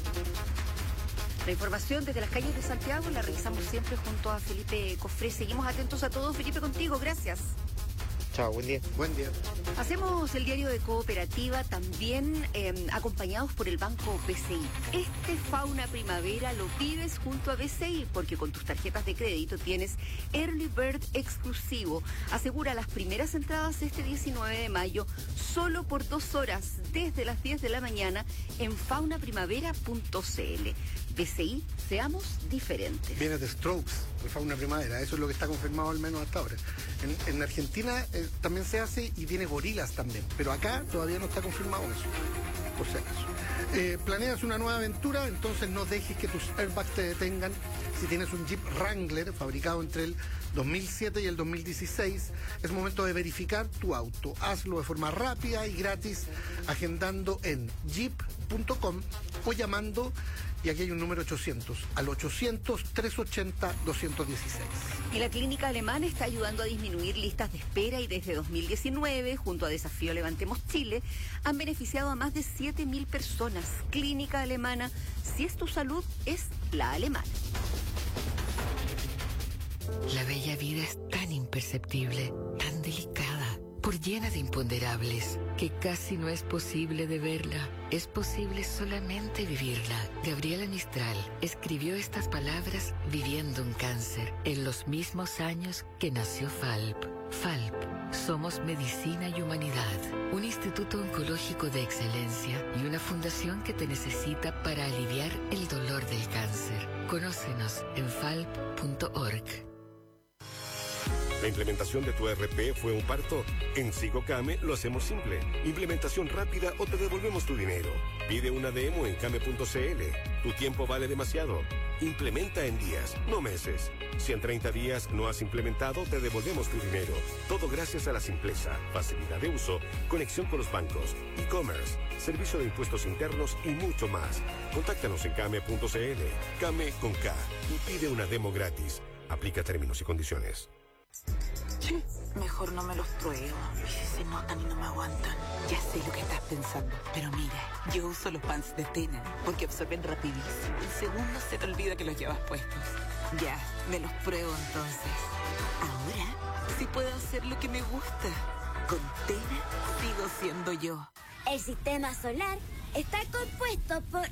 [SPEAKER 6] La información desde las calles de Santiago la revisamos siempre junto a Felipe Cofré. Seguimos atentos a todos. Felipe, contigo. Gracias.
[SPEAKER 11] Chao, buen día.
[SPEAKER 10] Buen día.
[SPEAKER 6] Hacemos el diario de Cooperativa, también eh, acompañados por el Banco B C I. Este Fauna Primavera lo pides junto a B C I, porque con tus tarjetas de crédito tienes Early Bird exclusivo. Asegura las primeras entradas este diecinueve de mayo, solo por dos horas, desde las diez de la mañana, en fauna primavera punto c l. B C I, seamos diferentes.
[SPEAKER 10] Viene de Strokes, de Fauna Primavera, eso es lo que está confirmado al menos hasta ahora. En, en Argentina eh, también se hace, y viene Gorilas también, pero acá todavía no está confirmado eso, por si acaso. Eh, planeas una nueva aventura, entonces no dejes que tus airbags te detengan. Si tienes un Jeep Wrangler fabricado entre el dos mil siete y el dos mil dieciséis, es momento de verificar tu auto. Hazlo de forma rápida y gratis, agendando en jeep punto com o llamando, y aquí hay un número ochocientos, al ochocientos, trescientos ochenta, doscientos dieciséis.
[SPEAKER 6] Y la Clínica Alemana está ayudando a disminuir listas de espera, y desde dos mil diecinueve, junto a Desafío Levantemos Chile, han beneficiado a más de siete mil personas. Clínica Alemana, si es tu salud, es la alemana.
[SPEAKER 13] La bella vida es tan imperceptible, tan delicada, por llena de imponderables, que casi no es posible de verla. Es posible solamente vivirla. Gabriela Mistral escribió estas palabras viviendo un cáncer, en los mismos años que nació FALP. FALP, somos medicina y humanidad, un instituto oncológico de excelencia y una fundación que te necesita para aliviar el dolor del cáncer. Conócenos en falp punto org.
[SPEAKER 24] ¿La implementación de tu E R P fue un parto? En SigoCame lo hacemos simple. Implementación rápida o te devolvemos tu dinero. Pide una demo en came punto c l. Tu tiempo vale demasiado. Implementa en días, no meses. Si en treinta días no has implementado, te devolvemos tu dinero. Todo gracias a la simpleza, facilidad de uso, conexión con los bancos, e-commerce, servicio de impuestos internos y mucho más. Contáctanos en came punto c l. Came con K. Y pide una demo gratis. Aplica términos y condiciones.
[SPEAKER 7] Mejor no me los pruebo. Y si se notan y no me aguantan.
[SPEAKER 30] Ya sé lo que estás pensando, pero mira, yo uso los pants de Tena porque absorben rapidísimo. En segundos se te olvida que los llevas puestos. Ya, me los pruebo entonces. Ahora sí puedo hacer lo que me gusta. Con Tena sigo siendo yo.
[SPEAKER 14] El sistema solar está compuesto por...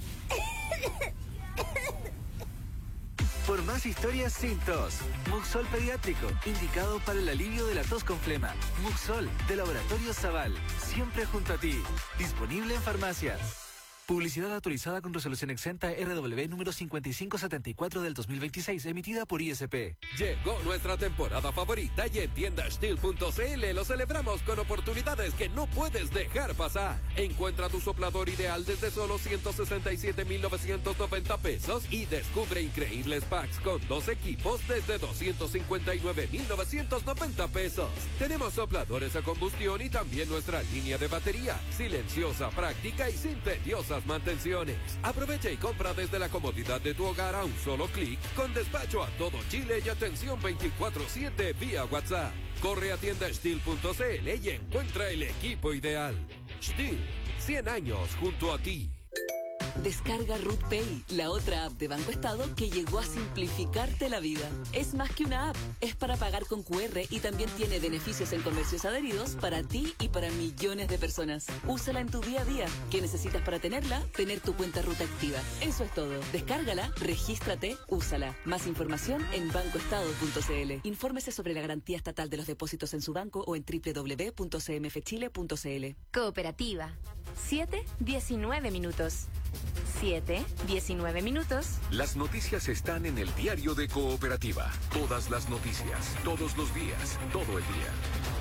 [SPEAKER 15] Por más historias sin tos. Muxol Pediátrico, indicado para el alivio de la tos con flema. Muxol, de Laboratorio Zaval, siempre junto a ti. Disponible en farmacias. Publicidad autorizada con resolución exenta R W número cincuenta y cinco setenta y cuatro del dos mil veintiséis, emitida por I S P.
[SPEAKER 23] Llegó nuestra temporada favorita y en tienda steel punto c l lo celebramos con oportunidades que no puedes dejar pasar. Encuentra tu soplador ideal desde solo ciento sesenta y siete mil novecientos noventa pesos y descubre increíbles packs con dos equipos desde doscientos cincuenta y nueve mil novecientos noventa pesos. Tenemos sopladores a combustión y también nuestra línea de batería, silenciosa, práctica y sin tediosas las mantenciones. Aprovecha y compra desde la comodidad de tu hogar a un solo clic, con despacho a todo Chile y atención veinticuatro siete vía WhatsApp. Corre a tienda Stihl punto cl y encuentra el equipo ideal. Stihl, cien años junto a ti.
[SPEAKER 1] Descarga Root Pay, la otra app de Banco Estado que llegó a simplificarte la vida. Es más que una app, es para pagar con cu erre y también tiene beneficios en comercios adheridos para ti y para millones de personas. Úsala en tu día a día. ¿Qué necesitas para tenerla? Tener tu cuenta Ruta activa. Eso es todo. Descárgala, regístrate, úsala. Más información en banco estado punto cl. Infórmese sobre la garantía estatal de los depósitos en su banco o en doble u doble u doble u punto c m f chile punto c l.
[SPEAKER 4] Cooperativa. siete diecinueve minutos. siete diecinueve minutos.
[SPEAKER 3] Las noticias están en el diario de Cooperativa. Todas las noticias, todos los días, todo el día.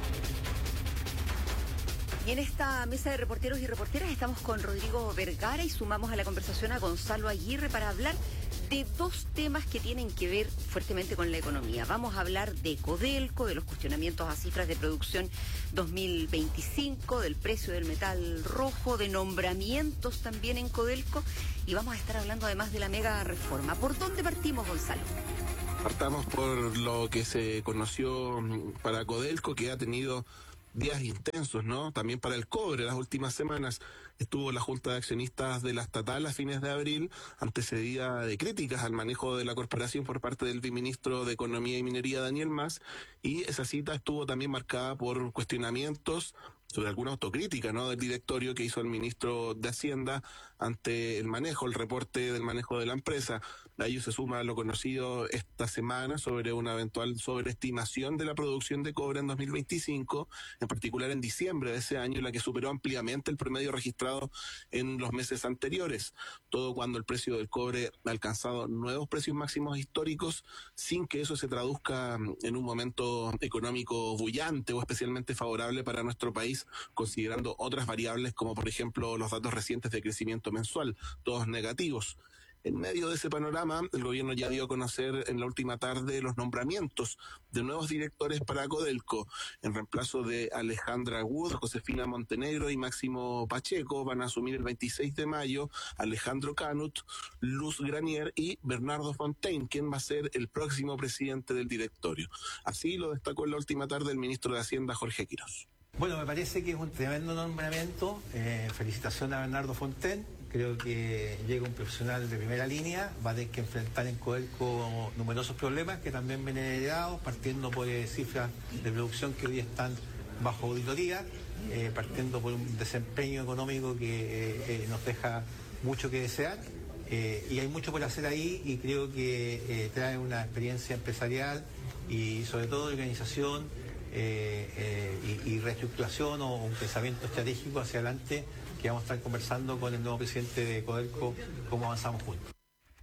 [SPEAKER 6] Y en esta mesa de reporteros y reporteras estamos con Rodrigo Vergara y sumamos a la conversación a Gonzalo Aguirre para hablar de dos temas que tienen que ver fuertemente con la economía. Vamos a hablar de Codelco, de los cuestionamientos a cifras de producción dos mil veinticinco, del precio del metal rojo, de nombramientos también en Codelco, y vamos a estar hablando además de la mega reforma. ¿Por dónde partimos, Gonzalo?
[SPEAKER 5] Partamos por lo que se conoció para Codelco, que ha tenido días intensos, ¿no? También para el cobre. Las últimas semanas estuvo la Junta de Accionistas de la Estatal a fines de abril, antecedida de críticas al manejo de la corporación por parte del viceministro de Economía y Minería, Daniel Mas, y esa cita estuvo también marcada por cuestionamientos sobre alguna autocrítica, ¿no?, del directorio que hizo el ministro de Hacienda ante el manejo, el reporte del manejo de la empresa. A ello se suma lo conocido esta semana sobre una eventual sobreestimación de la producción de cobre en dos mil veinticinco, en particular en diciembre de ese año, la que superó ampliamente el promedio registrado en los meses anteriores. Todo cuando el precio del cobre ha alcanzado nuevos precios máximos históricos, sin que eso se traduzca en un momento económico bullante o especialmente favorable para nuestro país, considerando otras variables como por ejemplo los datos recientes de crecimiento mensual, todos negativos. En medio de ese panorama, el gobierno ya dio a conocer en la última tarde los nombramientos de nuevos directores para Codelco. En reemplazo de Alejandra Wood, Josefina Montenegro y Máximo Pacheco, van a asumir el veintiséis de mayo Alejandro Canut, Luz Granier y Bernardo Fontaine, quien va a ser el próximo presidente del directorio. Así lo destacó en la última tarde el ministro de Hacienda, Jorge Quirós.
[SPEAKER 16] Bueno, me parece que es un tremendo nombramiento. Eh, felicitación a Bernardo Fontaine. Creo que llega un profesional de primera línea, va a tener que enfrentar en Codelco numerosos problemas que también vienen heredados, partiendo por eh, cifras de producción que hoy están bajo auditoría, eh, partiendo por un desempeño económico que eh, eh, nos deja mucho que desear. Eh, y hay mucho por hacer ahí y creo que eh, trae una experiencia empresarial y sobre todo de organización eh, eh, y, y reestructuración o un pensamiento estratégico hacia adelante, que vamos a estar conversando con el nuevo presidente de Codelco cómo avanzamos juntos.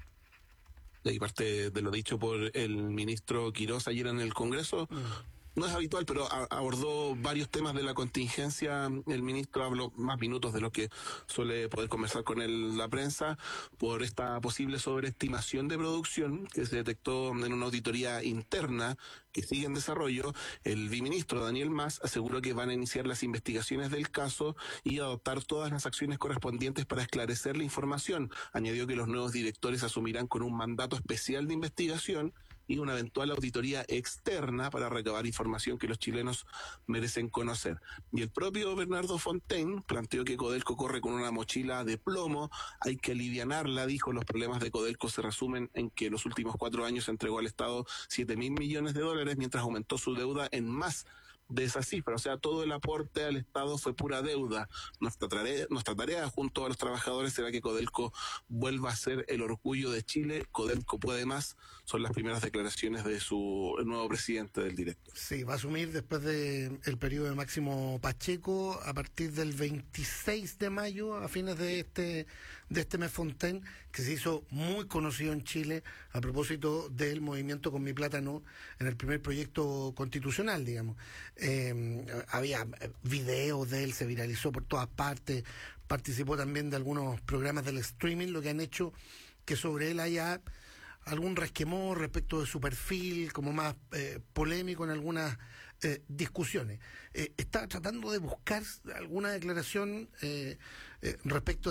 [SPEAKER 5] Y parte de lo dicho por el ministro Quirós ayer en el Congreso, mm. no es habitual, pero a, abordó varios temas de la contingencia. El ministro habló más minutos de lo que suele poder conversar con él la prensa por esta posible sobreestimación de producción que se detectó en una auditoría interna que sigue en desarrollo. El viceministro Daniel Mas aseguró que van a iniciar las investigaciones del caso y adoptar todas las acciones correspondientes para esclarecer la información. Añadió que los nuevos directores asumirán con un mandato especial de investigación y una eventual auditoría externa para recabar información que los chilenos merecen conocer. Y el propio Bernardo Fontaine planteó que Codelco corre con una mochila de plomo, hay que alivianarla, dijo. Los problemas de Codelco se resumen en que en los últimos cuatro años entregó al Estado siete mil millones de dólares, mientras aumentó su deuda en más de esa cifra. O sea, todo el aporte al Estado fue pura deuda. Nuestra tarea, nuestra tarea junto a los trabajadores será que Codelco vuelva a ser el orgullo de Chile. Codelco puede más, son las primeras declaraciones de su nuevo presidente del director.
[SPEAKER 10] Sí, va a asumir después del de periodo de Máximo Pacheco a partir del veintiséis de mayo, a fines de este de este mes, Fontaine, que se hizo muy conocido en Chile a propósito del movimiento Con Mi Plata No en el primer proyecto constitucional, digamos. Eh, había videos de él, se viralizó por todas partes, participó también de algunos programas del streaming, lo que han hecho que sobre él haya algún resquemor respecto de su perfil, como más eh, polémico en algunas eh, discusiones. Eh, está tratando de buscar alguna declaración eh, eh, respecto de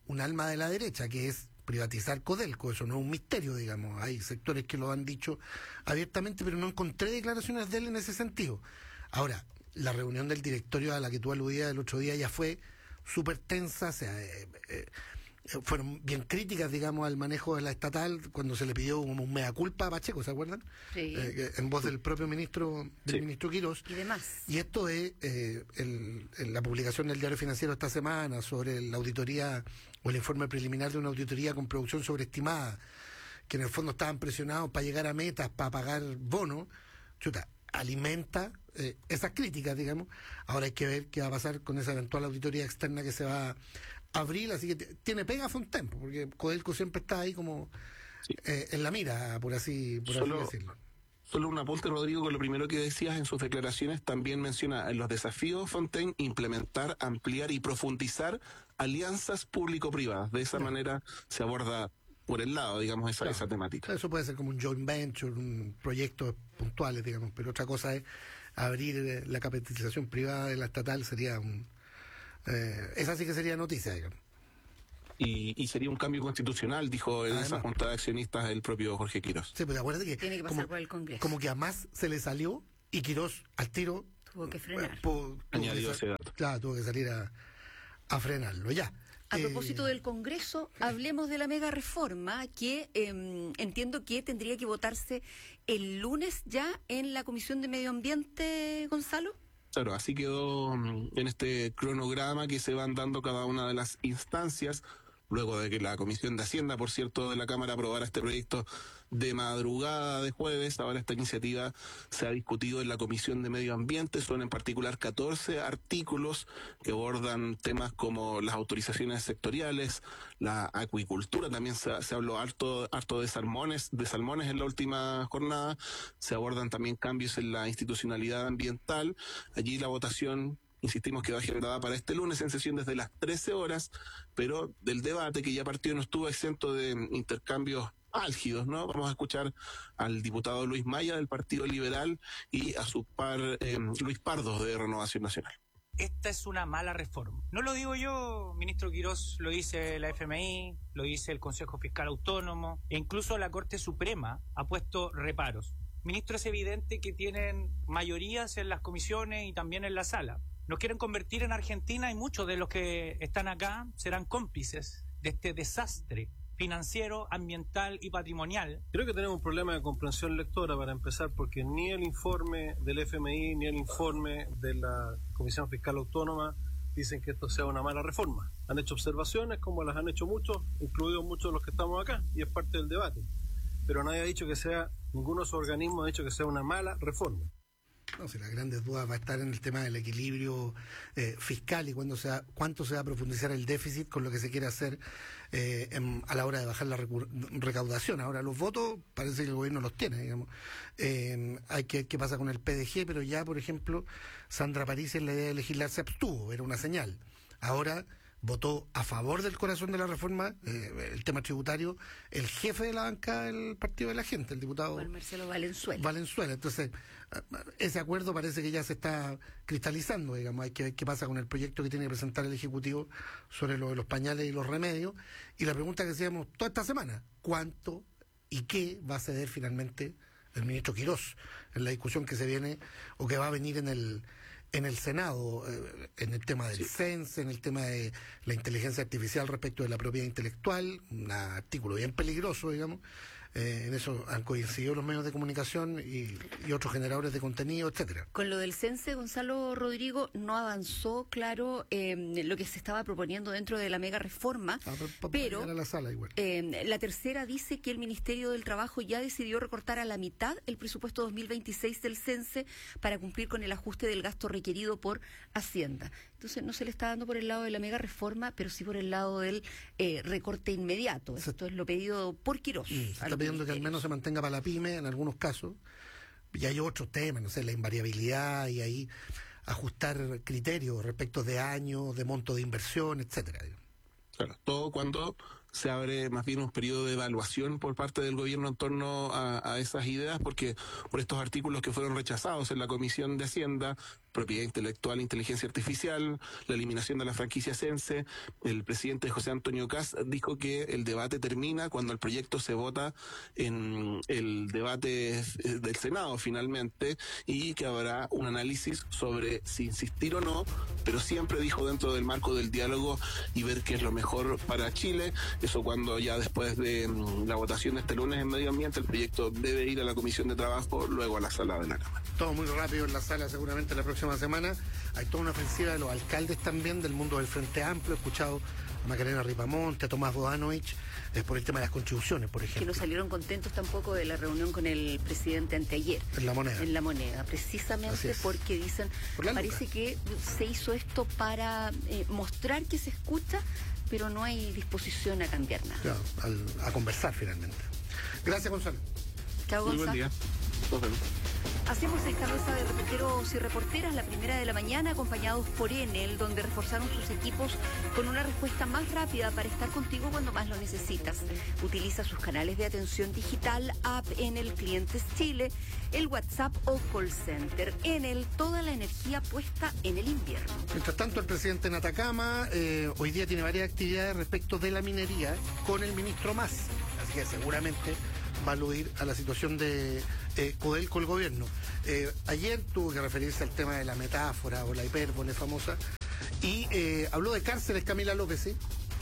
[SPEAKER 10] un alma de la derecha, que es privatizar Codelco. Eso no es un misterio, digamos. Hay sectores que lo han dicho abiertamente, pero no encontré declaraciones de él en ese sentido. Ahora, la reunión del directorio a la que tú aludías el otro día ya fue súper tensa, o sea, eh, eh, fueron bien críticas, digamos, al manejo de la estatal cuando se le pidió como un mea culpa a Pacheco, ¿se acuerdan?
[SPEAKER 6] Sí.
[SPEAKER 10] Eh, en voz del propio ministro, del
[SPEAKER 6] Sí.
[SPEAKER 10] ministro Quirós.
[SPEAKER 6] Y demás.
[SPEAKER 10] Y esto es eh, el, el- la publicación del Diario Financiero esta semana sobre la auditoría o el informe preliminar de una auditoría con producción sobreestimada, que en el fondo estaban presionados para llegar a metas, para pagar bonos. Chuta, alimenta eh, esas críticas, digamos. Ahora hay que ver qué va a pasar con esa eventual auditoría externa que se va a abrir, así que t- tiene pega Fontaine, porque Codelco siempre está ahí como eh, en la mira, por así, por
[SPEAKER 5] Solo-
[SPEAKER 10] así decirlo.
[SPEAKER 5] Solo un apunte, Rodrigo, con lo primero que decías en sus declaraciones, también menciona en los desafíos Fontaine implementar, ampliar y profundizar alianzas público-privadas. De esa manera se aborda por el lado, digamos, esa, esa temática.
[SPEAKER 10] Eso puede ser como un joint venture, un proyecto puntuales, digamos, pero otra cosa es abrir eh, la capitalización privada de la estatal, sería un... Eh, esa sí que sería noticia, digamos.
[SPEAKER 5] Y, y sería un cambio constitucional, dijo en esa
[SPEAKER 10] Además.
[SPEAKER 5] junta de accionistas el propio Jorge Quirós.
[SPEAKER 10] Sí, pero acuérdate que...
[SPEAKER 6] Tiene que pasar
[SPEAKER 10] como,
[SPEAKER 6] por el Congreso.
[SPEAKER 10] como que a más se le salió y Quirós al tiro...
[SPEAKER 6] Tuvo que frenar.
[SPEAKER 10] po- tuvo
[SPEAKER 5] Añadió
[SPEAKER 10] que
[SPEAKER 5] ese
[SPEAKER 10] sal-
[SPEAKER 5] dato.
[SPEAKER 10] Claro, tuvo que salir a, a frenarlo, ya.
[SPEAKER 6] A
[SPEAKER 10] Eh,
[SPEAKER 6] propósito del Congreso, hablemos de la mega reforma que eh, entiendo que tendría que votarse el lunes ya en la Comisión de Medio Ambiente, Gonzalo.
[SPEAKER 5] Claro, así quedó mm, en este cronograma que se van dando cada una de las instancias, luego de que la Comisión de Hacienda, por cierto, de la Cámara aprobara este proyecto de madrugada de jueves. Ahora esta iniciativa se ha discutido en la Comisión de Medio Ambiente. Son en particular catorce artículos que abordan temas como las autorizaciones sectoriales, la acuicultura, también se, se habló harto, harto de salmones, de salmones en la última jornada. Se abordan también cambios en la institucionalidad ambiental. Allí la votación, insistimos, que va agendada para este lunes en sesión desde las trece horas, pero del debate que ya partió no estuvo exento de intercambios álgidos, ¿no? Vamos a escuchar al diputado Luis Maya del Partido Liberal y a su par eh, Luis Pardo de Renovación Nacional.
[SPEAKER 17] Esta es una mala reforma. No lo digo yo, ministro Quirós, lo dice la F M I, lo dice el Consejo Fiscal Autónomo, e incluso la Corte Suprema ha puesto reparos. Ministro, es evidente que tienen mayorías en las comisiones y también en la sala. Nos quieren convertir en Argentina y muchos de los que están acá serán cómplices de este desastre financiero, ambiental y patrimonial.
[SPEAKER 12] Creo que tenemos un problema de comprensión lectora para empezar, porque ni el informe del F M I ni el informe de la Comisión Fiscal Autónoma dicen que esto sea una mala reforma. Han hecho observaciones, como las han hecho muchos, incluidos muchos de los que estamos acá, y es parte del debate. Pero nadie ha dicho que sea, ninguno de esos organismos ha dicho que sea una mala reforma.
[SPEAKER 10] No sé, las grandes dudas va a estar en el tema del equilibrio eh, fiscal y cuándo se va, cuánto se va a profundizar el déficit con lo que se quiere hacer eh, en- a la hora de bajar la recu- recaudación. Ahora, los votos parece que el gobierno los tiene, digamos. Eh, hay que ver qué pasa con el P D G, pero ya, por ejemplo, Sandra París en la idea de legislar se abstuvo, era una señal. Ahora votó a favor del corazón de la reforma, eh, el tema tributario, el jefe de la banca del Partido de la Gente, el diputado
[SPEAKER 6] Juan Marcelo Valenzuela.
[SPEAKER 10] Valenzuela. Entonces, ese acuerdo parece que ya se está cristalizando, digamos. Hay que ver qué pasa con el proyecto que tiene que presentar el Ejecutivo sobre lo de los pañales y los remedios. Y la pregunta que hacíamos toda esta semana, ¿cuánto y qué va a ceder finalmente el ministro Quirós en la discusión que se viene o que va a venir en el en el Senado, eh, en el tema del censo, en el tema de la inteligencia artificial respecto de la propiedad intelectual, un artículo bien peligroso, digamos. Eh, en eso han coincidido los medios de comunicación y, y otros generadores de contenido, etcétera.
[SPEAKER 6] Con lo del cense, Gonzalo Rodrigo, no avanzó, claro, eh, lo que se estaba proponiendo dentro de la mega reforma, pero
[SPEAKER 10] a la sala igual.
[SPEAKER 6] eh, la tercera dice que el Ministerio del Trabajo ya decidió recortar a la mitad el presupuesto dos mil veintiséis del cense para cumplir con el ajuste del gasto requerido por Hacienda. Entonces no se le está dando por el lado de la mega reforma, pero sí por el lado del eh, recorte inmediato. Esto es lo pedido por Quirós.
[SPEAKER 10] Mm, se está pidiendo que al menos se mantenga para la pyme en algunos casos. Y hay otros temas, no sé, la invariabilidad y ahí ajustar criterios respecto de años, de monto de inversión, etcétera.
[SPEAKER 5] Claro, todo cuando se abre más bien un periodo de evaluación por parte del gobierno en torno a, a esas ideas, porque por estos artículos que fueron rechazados en la Comisión de Hacienda, propiedad intelectual, inteligencia artificial, la eliminación de la franquicia Sense, el presidente José Antonio Kast dijo que el debate termina cuando el proyecto se vota en el debate del Senado finalmente, y que habrá un análisis sobre si insistir o no, pero siempre dijo dentro del marco del diálogo y ver qué es lo mejor para Chile. Eso cuando ya después de la votación de este lunes en Medio Ambiente, el proyecto debe ir a la Comisión de Trabajo, luego a la sala de la Cámara.
[SPEAKER 10] Todo muy rápido en la sala, seguramente la próxima semana. Hay toda una ofensiva de los alcaldes también del mundo del Frente Amplio. He escuchado a Macarena Ripamonte, a Tomás Bodanovich, eh, por el tema de las contribuciones, por ejemplo.
[SPEAKER 6] Que no salieron contentos tampoco de la reunión con el presidente anteayer.
[SPEAKER 10] En La Moneda.
[SPEAKER 6] En La Moneda, precisamente porque dicen, parece que se hizo esto para eh, mostrar que se escucha, pero no hay disposición a cambiar nada.
[SPEAKER 10] Claro, al, a conversar finalmente. Gracias, Gonzalo.
[SPEAKER 6] Chao, Gonzalo.
[SPEAKER 5] Muy buen día. Nos vemos.
[SPEAKER 6] Hacemos esta mesa de reporteros y reporteras la primera de la mañana, acompañados por Enel, donde reforzaron sus equipos con una respuesta más rápida para estar contigo cuando más lo necesitas. Utiliza sus canales de atención digital, app Enel Clientes Chile, el WhatsApp o call center. Enel, toda la energía puesta en el invierno.
[SPEAKER 10] Mientras tanto, el presidente en Atacama eh, hoy día tiene varias actividades respecto de la minería con el ministro Mas. Así que seguramente va a aludir a la situación de eh, Codelco, el gobierno. Eh, ayer tuvo que referirse al tema de la metáfora o la hipérbole famosa y eh, habló de cárceles, Camila López, ¿sí?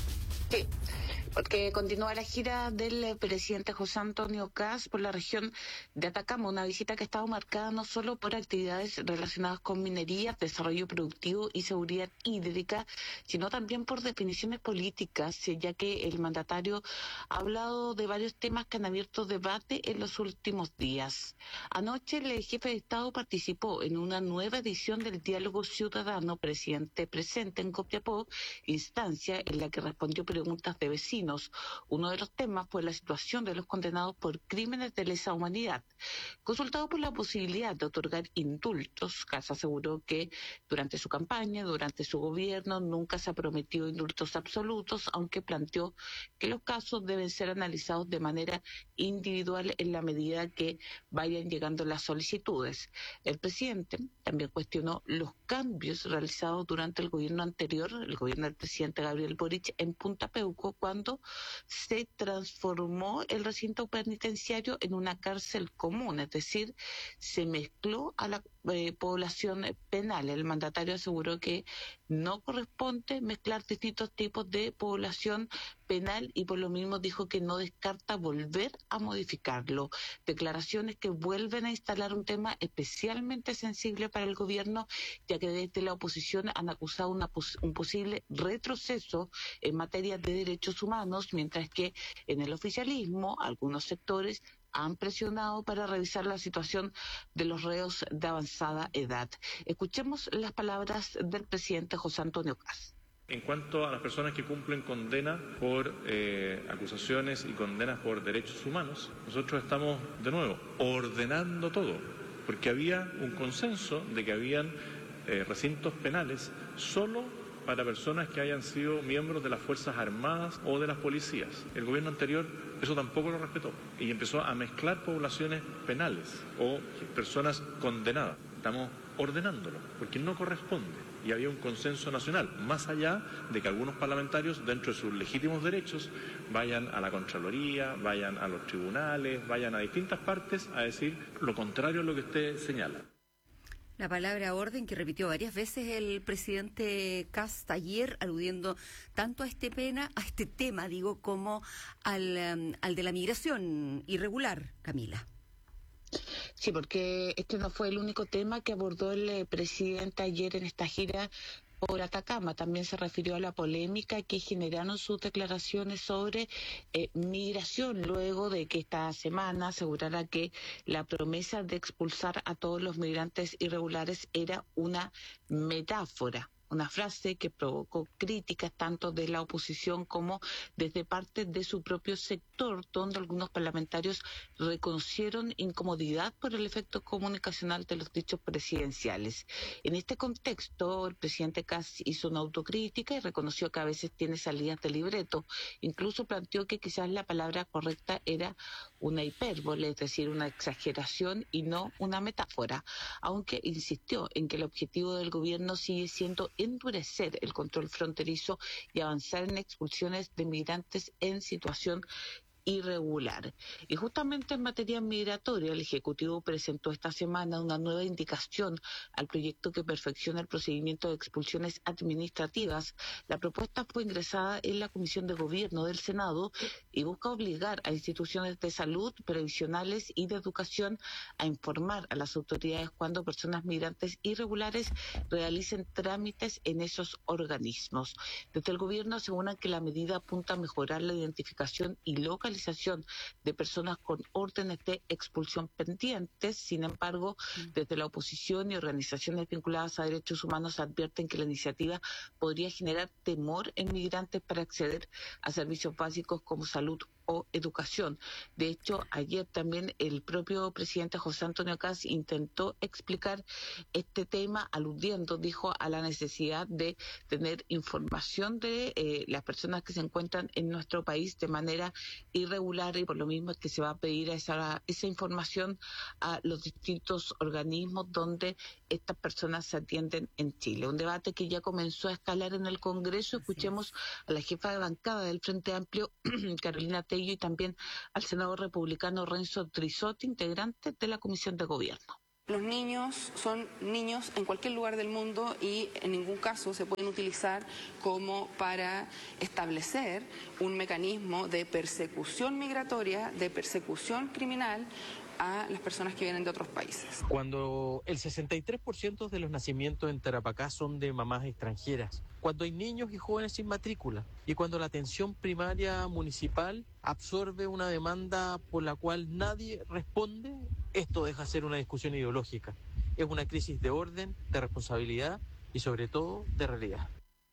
[SPEAKER 7] Sí, porque continúa la gira del presidente José Antonio Kast por la región de Atacama, una visita que ha estado marcada no solo por actividades relacionadas con minería, desarrollo productivo y seguridad hídrica, sino también por definiciones políticas, ya que el mandatario ha hablado de varios temas que han abierto debate en los últimos días. Anoche el jefe de Estado participó en una nueva edición del Diálogo Ciudadano Presidente Presente en Copiapó, instancia en la que respondió preguntas de vecinos. Uno de los temas fue la situación de los condenados por crímenes de lesa humanidad. Consultado por la posibilidad de otorgar indultos, Kast aseguró que durante su campaña, durante su gobierno, nunca se ha prometido indultos absolutos, aunque planteó que los casos deben ser analizados de manera individual en la medida que vayan llegando las solicitudes. El presidente también cuestionó los cambios realizados durante el gobierno anterior, el gobierno del presidente Gabriel Boric, en Punta Peuco, cuando se transformó el recinto penitenciario en una cárcel común, es decir, se mezcló a la eh, población penal. El mandatario aseguró que no corresponde mezclar distintos tipos de población penal y por lo mismo dijo que no descarta volver a modificarlo. Declaraciones que vuelven a instalar un tema especialmente sensible para el gobierno, ya que desde la oposición han acusado una pos- un posible retroceso en materia de derechos humanos, mientras que en el oficialismo algunos sectores han presionado para revisar la situación de los reos de avanzada edad. Escuchemos las palabras del presidente José Antonio Kast.
[SPEAKER 2] En cuanto a las personas que cumplen condena por eh, acusaciones y condenas por derechos humanos, nosotros estamos, de nuevo, ordenando todo, porque había un consenso de que habían eh, recintos penales solo para personas que hayan sido miembros de las Fuerzas Armadas o de las policías. El gobierno anterior eso tampoco lo respetó y empezó a mezclar poblaciones penales o personas condenadas. Estamos ordenándolo, porque no corresponde. Y había un consenso nacional, más allá de que algunos parlamentarios, dentro de sus legítimos derechos, vayan a la Contraloría, vayan a los tribunales, vayan a distintas partes a decir lo contrario a lo que usted señala.
[SPEAKER 6] La palabra orden que repitió varias veces el presidente Kast ayer, aludiendo tanto a este pena, a este tema, digo, como al, um, al de la migración irregular, Camila.
[SPEAKER 7] Sí, porque este no fue el único tema que abordó el eh, presidente ayer en esta gira por Atacama. También se refirió a la polémica que generaron sus declaraciones sobre eh, migración, luego de que esta semana asegurara que la promesa de expulsar a todos los migrantes irregulares era una metáfora. una frase que provocó críticas tanto de la oposición como desde parte de su propio sector, donde algunos parlamentarios reconocieron incomodidad por el efecto comunicacional de los dichos presidenciales. En este contexto, el presidente Kast hizo una autocrítica y reconoció que a veces tiene salidas de libreto. Incluso planteó que quizás la palabra correcta era una hipérbole, es decir, una exageración y no una metáfora, aunque insistió en que el objetivo del gobierno sigue siendo endurecer el control fronterizo y avanzar en expulsiones de migrantes en situación irregular. Y justamente en materia migratoria, el Ejecutivo presentó esta semana una nueva indicación al proyecto que perfecciona el procedimiento de expulsiones administrativas. La propuesta fue ingresada en la Comisión de Gobierno del Senado y busca obligar a instituciones de salud, previsionales y de educación a informar a las autoridades cuando personas migrantes irregulares realicen trámites en esos organismos. Desde el Gobierno aseguran que la medida apunta a mejorar la identificación y localización de personas con órdenes de expulsión pendientes. Sin embargo, desde la oposición y organizaciones vinculadas a derechos humanos advierten que la iniciativa podría generar temor en migrantes para acceder a servicios básicos como salud o educación. De hecho, ayer también el propio presidente José Antonio Kast intentó explicar este tema, aludiendo, dijo, a la necesidad de tener información de eh, las personas que se encuentran en nuestro país de manera irregular, y por lo mismo es que se va a pedir esa, esa información a los distintos organismos donde estas personas se atienden en Chile. Un debate que ya comenzó a escalar en el Congreso. Escuchemos a la jefa de bancada del Frente Amplio, Carolina Tello, y también al senador republicano Renzo Trisotti, integrante de la Comisión de Gobierno.
[SPEAKER 18] Los niños son niños en cualquier lugar del mundo y en ningún caso se pueden utilizar como para establecer un mecanismo de persecución migratoria, de persecución criminal a las personas que vienen de otros países.
[SPEAKER 19] Cuando el sesenta y tres por ciento de los nacimientos en Tarapacá son de mamás extranjeras, cuando hay niños y jóvenes sin matrícula y cuando la atención primaria municipal absorbe una demanda por la cual nadie responde, esto deja de ser una discusión ideológica. Es una crisis de orden, de responsabilidad y sobre todo de realidad.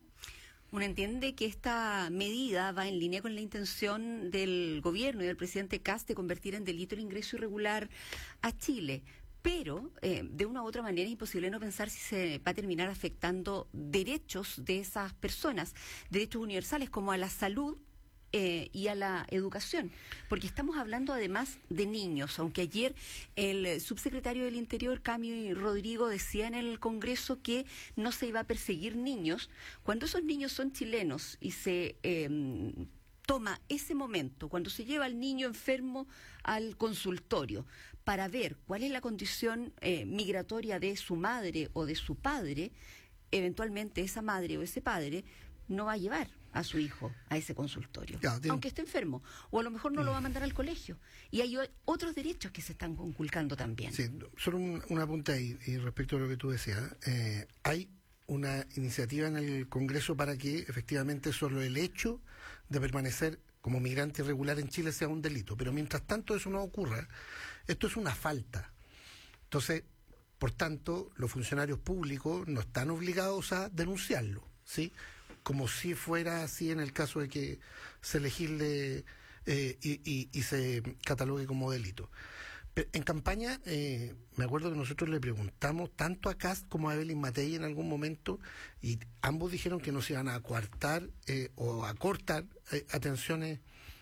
[SPEAKER 6] Uno entiende que esta medida va en línea con la intención del gobierno y del presidente Kast de convertir en delito el ingreso irregular a Chile. Pero, eh, de una u otra manera, es imposible no pensar si se va a terminar afectando derechos de esas personas, derechos universales como a la salud, Eh, y a la educación, porque estamos hablando además de niños, aunque ayer el subsecretario del Interior, Cami Rodrigo, decía en el Congreso que no se iba a perseguir niños. Cuando esos niños son chilenos y se eh, toma ese momento, cuando se lleva al niño enfermo al consultorio para ver cuál es la condición eh, migratoria de su madre o de su padre, eventualmente esa madre o ese padre no va a llevar a su hijo a ese consultorio, ya, aunque esté enfermo, o a lo mejor no lo va a mandar al colegio. Y hay otros derechos que se están conculcando también.
[SPEAKER 10] Sí, solo un, un apunte ahí, y respecto a lo que tú decías. Eh, hay una iniciativa en el Congreso para que efectivamente solo el hecho de permanecer como migrante irregular en Chile sea un delito, pero mientras tanto eso no ocurra, esto es una falta. Entonces, por tanto, los funcionarios públicos no están obligados a denunciarlo, ¿sí?, como si fuera así en el caso de que se legisle eh, y, y, y se catalogue como delito. Pero en campaña, eh, me acuerdo que nosotros le preguntamos tanto a Kast como a Evelyn Matei en algún momento, y ambos dijeron que no se iban a coartar eh, o a cortar eh, atenciones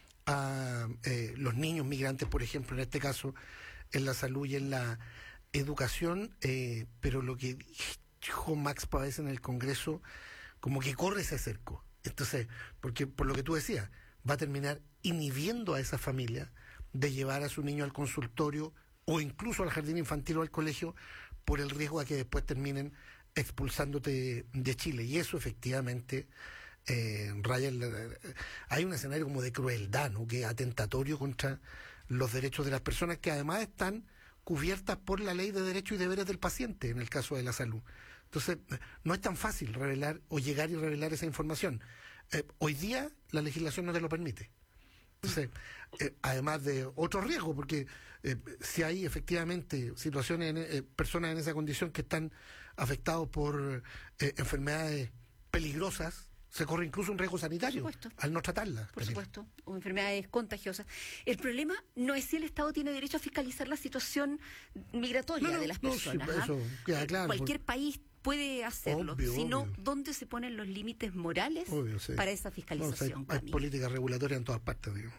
[SPEAKER 10] a eh, los niños migrantes, por ejemplo, en este caso, en la salud y en la educación, eh, pero lo que dijo Max Pavés en el Congreso como que corre ese cerco. Entonces, porque por lo que tú decías, va a terminar inhibiendo a esa familia de llevar a su niño al consultorio o incluso al jardín infantil o al colegio por el riesgo a que después terminen expulsándote de Chile. Y eso efectivamente eh, raya el, hay un escenario como de crueldad, ¿no?, que es atentatorio contra los derechos de las personas, que además están cubiertas por la ley de derechos y deberes del paciente en el caso de la salud. Entonces, no es tan fácil revelar o llegar y revelar esa información. Eh, hoy día la legislación no te lo permite. Entonces, eh, además de otro riesgo, porque eh, si hay efectivamente situaciones, en, eh, personas en esa condición que están afectados por eh, enfermedades peligrosas, se corre incluso un riesgo sanitario al no tratarlas.
[SPEAKER 6] Por supuesto, o enfermedades contagiosas. El problema no es si el Estado tiene derecho a fiscalizar la situación migratoria
[SPEAKER 10] no, no,
[SPEAKER 6] de las
[SPEAKER 10] no,
[SPEAKER 6] personas.
[SPEAKER 10] Sí, eso queda claro.
[SPEAKER 6] Cualquier
[SPEAKER 10] por...
[SPEAKER 6] país puede hacerlo,
[SPEAKER 10] obvio,
[SPEAKER 6] sino
[SPEAKER 10] obvio.
[SPEAKER 6] dónde se ponen los límites morales
[SPEAKER 10] obvio, sí.
[SPEAKER 6] para esa fiscalización.
[SPEAKER 10] No, o sea, hay, hay políticas regulatorias en todas partes, digo.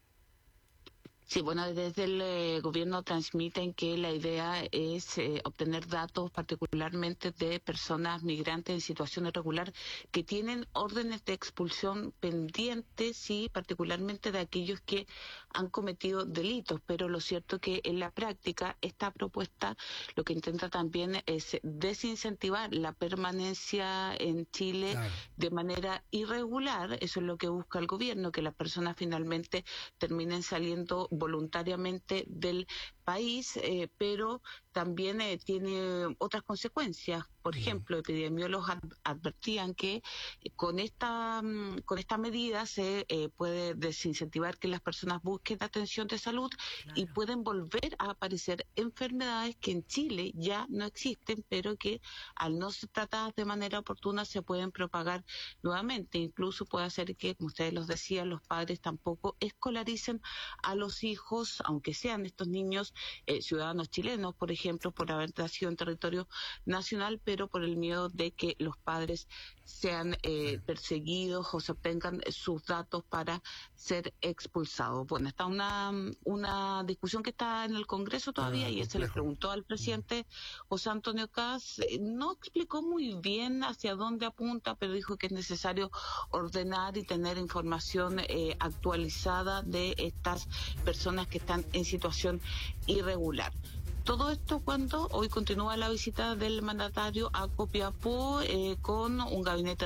[SPEAKER 7] Sí, bueno, desde el eh, gobierno transmiten que la idea es eh, obtener datos particularmente de personas migrantes en situación irregular que tienen órdenes de expulsión pendientes y particularmente de aquellos que han cometido delitos, pero lo cierto que en la práctica esta propuesta lo que intenta también es desincentivar la permanencia en Chile claro. de manera irregular. Eso es lo que busca el gobierno, que las personas finalmente terminen saliendo voluntariamente del país, eh, pero también eh, tiene otras consecuencias. Por ejemplo, epidemiólogos ad- advertían que eh, con esta um, con esta medida se eh, puede desincentivar que las personas busquen atención de salud claro. y pueden volver a aparecer enfermedades que en Chile ya no existen, pero que al no ser tratadas de manera oportuna se pueden propagar nuevamente. Incluso puede hacer que, como ustedes los decían, los padres tampoco escolaricen a los hijos, aunque sean estos niños eh, ciudadanos chilenos, por ejemplo, por haber nacido en territorio nacional, pero por el miedo de que los padres sean eh, sí. perseguidos o se obtengan sus datos para ser expulsados. Bueno, está una una discusión que está en el Congreso todavía ah, y se le preguntó al presidente José Antonio Kast, eh, no explicó muy bien hacia dónde apunta, pero dijo que es necesario ordenar y tener información eh, actualizada de estas personas que están en situación irregular. Todo esto cuando hoy continúa la visita del mandatario a Copiapó eh, con un gabinete